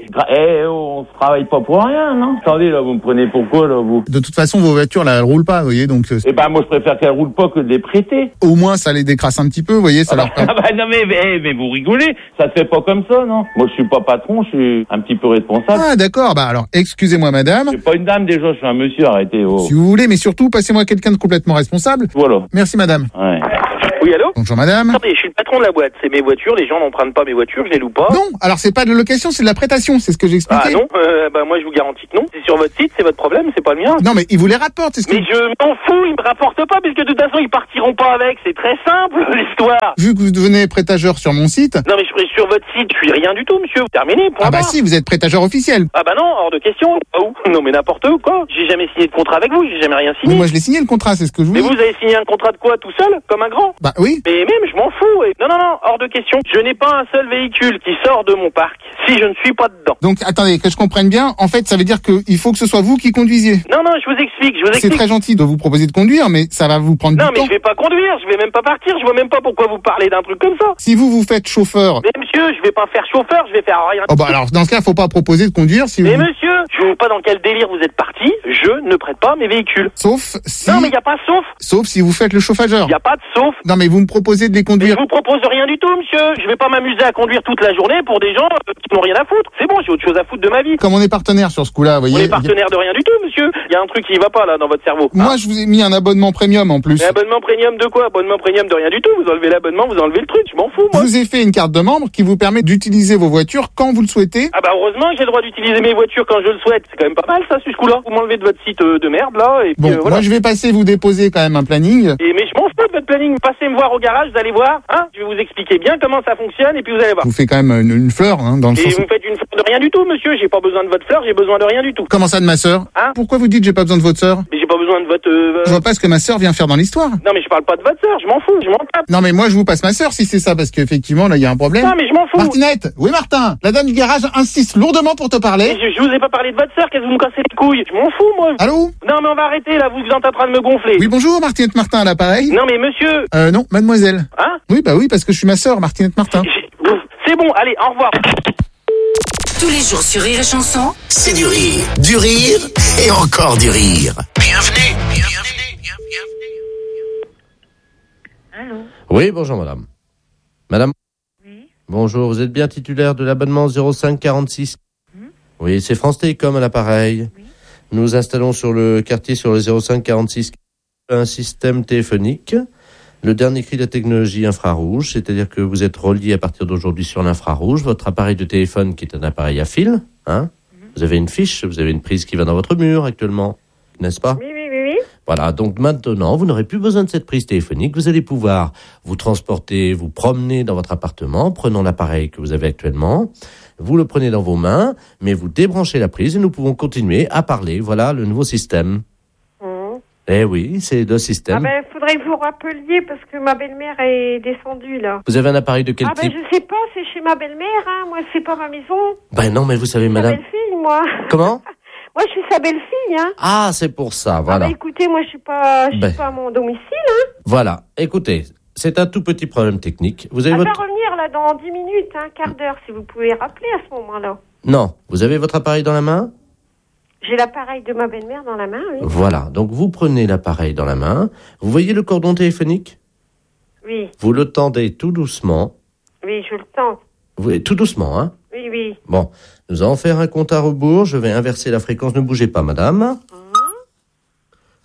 [SPEAKER 5] On se travaille pas pour rien, non ? Attendez, là, vous me prenez pour quoi, là, vous ?
[SPEAKER 7] De toute façon, vos voitures, là, elles roulent pas, vous voyez, donc...
[SPEAKER 5] Eh ben, moi, je préfère qu'elles roulent pas que de les prêter.
[SPEAKER 7] Au moins, ça les décrasse un petit peu, vous voyez, ça leur...
[SPEAKER 5] Non, mais vous rigolez, ça se fait pas comme ça, non ? Moi, je suis pas patron, je suis un petit peu responsable.
[SPEAKER 7] Ah, d'accord, bah alors, excusez-moi, madame.
[SPEAKER 5] Je suis pas une dame, déjà, je suis un monsieur, arrêtez. Oh.
[SPEAKER 7] Si vous voulez, mais surtout, passez-moi quelqu'un de complètement responsable.
[SPEAKER 5] Voilà.
[SPEAKER 7] Merci, madame.
[SPEAKER 5] Ouais.
[SPEAKER 8] Oui, allô ?
[SPEAKER 7] Bonjour, madame.
[SPEAKER 8] Attendez, je suis le patron de la boîte. C'est mes voitures, les gens n'empruntent pas mes voitures, je les loue pas.
[SPEAKER 7] Non, alors c'est pas de la location, c'est de la prêtation, c'est ce que j'expliquais.
[SPEAKER 8] Ah non, moi je vous garantis que non. C'est sur votre site, c'est votre problème, c'est pas le mien.
[SPEAKER 7] Non, mais ils vous les rapportent, c'est ce que...
[SPEAKER 8] Mais je m'en fous, ils me rapportent pas, puisque de toute façon ils partiront pas avec, c'est très simple l'histoire.
[SPEAKER 7] Vu que vous devenez prêtageur sur mon site...
[SPEAKER 8] Non mais sur votre site, je suis rien du tout, monsieur. Terminé, point
[SPEAKER 7] Ah bah
[SPEAKER 8] barre.
[SPEAKER 7] si, vous êtes prêtageur officiel.
[SPEAKER 8] Ah bah non, hors de question. Ah où ? Non mais n'importe où, quoi. J'ai jamais signé de contrat avec vous, j'ai jamais rien signé.
[SPEAKER 7] Mais moi je l'ai signé le contrat, c'est ce que je vous
[SPEAKER 8] Mais
[SPEAKER 7] dis.
[SPEAKER 8] vous avez signé un contrat de quoi, tout seul, comme un grand ?
[SPEAKER 7] Bah oui.
[SPEAKER 8] Mais même, je m'en fous. Non, hors de question. Je n'ai pas un seul véhicule qui sort de mon parc si je ne suis pas dedans.
[SPEAKER 7] Donc attendez, que je comprenne bien, en fait ça veut dire qu'il faut que ce soit vous qui conduisiez.
[SPEAKER 8] Non, je vous explique.
[SPEAKER 7] C'est très gentil de vous proposer de conduire, mais ça va vous prendre du temps.
[SPEAKER 8] Non, mais je vais pas conduire, je vais même pas partir, je vois même pas pourquoi vous parlez d'un truc comme ça.
[SPEAKER 7] Si vous faites chauffeur...
[SPEAKER 8] Mais monsieur, je vais pas faire chauffeur, je vais faire rien.
[SPEAKER 7] Oh bah alors dans ce cas, faut pas proposer de conduire si
[SPEAKER 8] Mais
[SPEAKER 7] vous...
[SPEAKER 8] monsieur, je sais pas dans quel délire vous êtes parti, je ne prête pas mes véhicules.
[SPEAKER 7] Sauf si...
[SPEAKER 8] Non, mais y a pas sauf.
[SPEAKER 7] Sauf si vous faites le chauffageur.
[SPEAKER 8] Y a pas de sauf.
[SPEAKER 7] Non, mais vous me proposez de les conduire.
[SPEAKER 8] Mais je vous propose rien du tout, monsieur. Je vais pas m'amuser à conduire toute la journée pour des gens qui n'ont rien à foutre. C'est bon, j'ai autre chose à foutre de ma vie.
[SPEAKER 7] Comme on est partenaire sur ce coup-là, vous voyez...
[SPEAKER 8] On est partenaire de rien du tout, monsieur. Il y a un truc qui va pas là dans votre cerveau.
[SPEAKER 7] Moi, je vous ai mis un abonnement premium en plus.
[SPEAKER 8] Mais abonnement premium de quoi ? Abonnement premium de rien du tout. Vous enlevez l'abonnement, vous enlevez le truc. Je m'en fous, moi.
[SPEAKER 7] Je vous ai fait une carte de membre qui vous permet d'utiliser vos voitures quand vous le souhaitez.
[SPEAKER 8] Ah bah heureusement que j'ai le droit d'utiliser mes voitures quand je le souhaite. C'est quand même pas mal ça, ce coup-là. Vous m'enlevez de votre site de merde là. Et puis,
[SPEAKER 7] Bon,
[SPEAKER 8] voilà.
[SPEAKER 7] moi je vais passer vous déposer quand même un planning.
[SPEAKER 8] Mais je m'en fous de votre planning. Passez me voir au garage, vous allez voir. Hein, je vais vous expliquer bien comment ça fonctionne et puis vous allez voir.
[SPEAKER 7] Je vous fais quand même une fleur, hein, dans le
[SPEAKER 8] Et
[SPEAKER 7] sens...
[SPEAKER 8] vous me faites une fleur de rien du tout, monsieur. J'ai pas besoin de votre fleur, j'ai besoin de rien du tout.
[SPEAKER 7] Comment ça de ma sœur?
[SPEAKER 8] Hein?
[SPEAKER 7] Pourquoi vous dites j'ai pas besoin de votre sœur?
[SPEAKER 8] Mais j'ai pas besoin de votre...
[SPEAKER 7] Je vois pas ce que ma sœur vient faire dans l'histoire.
[SPEAKER 8] Non mais je parle pas de votre sœur, je m'en fous, je m'en tape.
[SPEAKER 7] Non mais moi je vous passe ma sœur si c'est ça, parce qu'effectivement là il y a un problème.
[SPEAKER 8] Non mais je m'en fous.
[SPEAKER 7] Martinette! Oui Martin! La dame du garage insiste lourdement pour te parler.
[SPEAKER 8] Mais je vous ai pas parlé de votre sœur, qu'est-ce que vous me cassez les couilles? Je m'en fous moi.
[SPEAKER 7] Allô?
[SPEAKER 8] Non mais on va arrêter là, vous êtes en train de me gonfler.
[SPEAKER 7] Oui bonjour Martinette Martin à l'appareil.
[SPEAKER 8] Non mais monsieur.
[SPEAKER 7] Non, mademoiselle.
[SPEAKER 8] Hein?
[SPEAKER 7] Oui bah oui parce que je suis ma sœur Martinette Martin.
[SPEAKER 8] C'est bon, allez, au revoir.
[SPEAKER 9] Tous les jours sur Rire et Chanson,
[SPEAKER 3] c'est du rire et encore du rire. Bienvenue.
[SPEAKER 2] Allô? Oui, bonjour madame. Madame? Oui. Bonjour, vous êtes bien titulaire de l'abonnement 0546? Oui, c'est France Télécom à l'appareil. Oui. Nous installons sur le quartier, sur le 0546, un système téléphonique. Le dernier cri de la technologie infrarouge, c'est-à-dire que vous êtes relié à partir d'aujourd'hui sur l'infrarouge. Votre appareil de téléphone qui est un appareil à fil, hein. Vous avez une fiche, vous avez une prise qui va dans votre mur actuellement, n'est-ce pas?
[SPEAKER 19] Oui.
[SPEAKER 2] Voilà, donc maintenant, vous n'aurez plus besoin de cette prise téléphonique. Vous allez pouvoir vous transporter, vous promener dans votre appartement, prenant l'appareil que vous avez actuellement. Vous le prenez dans vos mains, mais vous débranchez la prise et nous pouvons continuer à parler. Voilà le nouveau système. Eh oui, c'est le système.
[SPEAKER 19] Ah ben, faudrait que vous rappeliez parce que ma belle-mère est descendue là.
[SPEAKER 2] Vous avez un appareil de quel type?
[SPEAKER 19] Je sais pas, c'est chez ma belle-mère, hein. Moi, c'est pas ma maison.
[SPEAKER 2] Ben non, mais vous savez, madame.
[SPEAKER 19] Sa belle-fille, moi.
[SPEAKER 2] Comment?
[SPEAKER 19] Moi, je suis sa belle-fille, hein.
[SPEAKER 2] Ah, c'est pour ça, voilà.
[SPEAKER 19] Ah ben, écoutez, moi, je suis pas à mon domicile, hein.
[SPEAKER 2] Voilà, écoutez, c'est un tout petit problème technique. Vous avez
[SPEAKER 19] va revenir là dans 10 minutes, un quart d'heure, si vous pouvez rappeler à ce moment-là.
[SPEAKER 2] Non, vous avez votre appareil dans la main?
[SPEAKER 19] J'ai l'appareil de ma belle-mère dans la main, oui.
[SPEAKER 2] Voilà, donc vous prenez l'appareil dans la main. Vous voyez le cordon téléphonique?
[SPEAKER 19] Oui.
[SPEAKER 2] Vous le tendez tout doucement.
[SPEAKER 19] Oui, je le tends.
[SPEAKER 2] Tout doucement, hein?
[SPEAKER 19] Oui.
[SPEAKER 2] Bon, nous allons faire un compte à rebours. Je vais inverser la fréquence. Ne bougez pas, madame.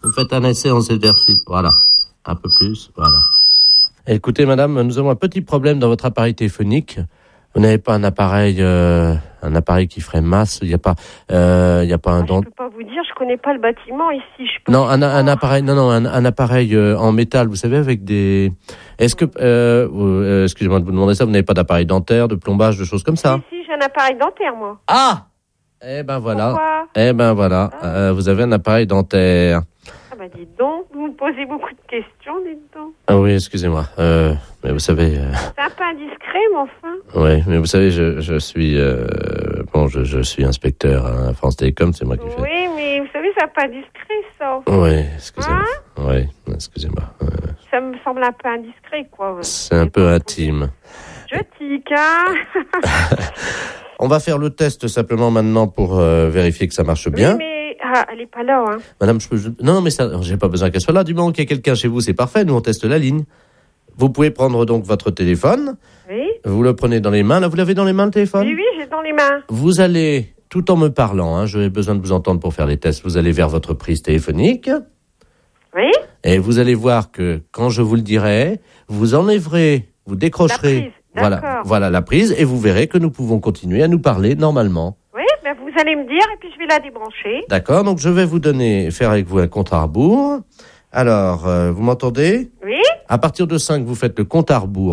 [SPEAKER 2] Vous faites un essai en Céderfield. Voilà. Un peu plus. Voilà. Écoutez, madame, nous avons un petit problème dans votre appareil téléphonique. Vous n'avez pas un appareil qui ferait masse. Il n'y a pas un
[SPEAKER 19] Je peux pas vous dire, je connais pas le bâtiment ici.
[SPEAKER 2] Non, un appareil en métal, vous savez, avec des. Est-ce que, excusez-moi de vous demander ça, vous n'avez pas d'appareil dentaire, de plombage, de choses comme ça?
[SPEAKER 19] Si, j'ai un appareil dentaire, moi.
[SPEAKER 2] Ah! Eh ben voilà.
[SPEAKER 19] Pourquoi
[SPEAKER 2] vous avez un appareil dentaire.
[SPEAKER 19] Ah bah dites donc, vous me posez beaucoup de questions, dites donc.
[SPEAKER 2] Ah oui, excusez-moi. Mais vous savez.
[SPEAKER 19] C'est un peu indiscret, mais enfin.
[SPEAKER 2] Oui, mais vous savez, je suis je suis inspecteur à France Télécom, c'est moi qui fais.
[SPEAKER 19] Oui, mais vous savez, c'est un peu indiscret, ça.
[SPEAKER 2] Oui, excusez-moi.
[SPEAKER 19] Hein?
[SPEAKER 2] Oui, excusez-moi.
[SPEAKER 19] Ça me semble un peu indiscret, quoi.
[SPEAKER 2] C'est un peu intime.
[SPEAKER 19] Je tique, hein.
[SPEAKER 2] On va faire le test simplement maintenant pour vérifier que ça marche bien.
[SPEAKER 19] Oui, mais elle est pas là, hein.
[SPEAKER 2] Madame, non, mais ça, j'ai pas besoin qu'elle soit là. Du moment qu'il y a quelqu'un chez vous, c'est parfait. Nous, on teste la ligne. Vous pouvez prendre donc votre téléphone.
[SPEAKER 19] Oui.
[SPEAKER 2] Vous le prenez dans les mains. Là, vous l'avez dans les mains, le téléphone?
[SPEAKER 19] Oui, j'ai dans les mains.
[SPEAKER 2] Vous allez, tout en me parlant, j'aurai besoin de vous entendre pour faire les tests, vous allez vers votre prise téléphonique.
[SPEAKER 19] Oui.
[SPEAKER 2] Et vous allez voir que, quand je vous le dirai, vous enlèverez, vous décrocherez. Voilà la prise, et vous verrez que nous pouvons continuer à nous parler normalement.
[SPEAKER 19] Oui, ben vous allez me dire, et puis je vais la débrancher.
[SPEAKER 2] D'accord, donc je vais faire avec vous un compte à rebours. Alors, vous m'entendez?
[SPEAKER 19] Oui.
[SPEAKER 2] À partir de 5, vous faites le compte à rebours.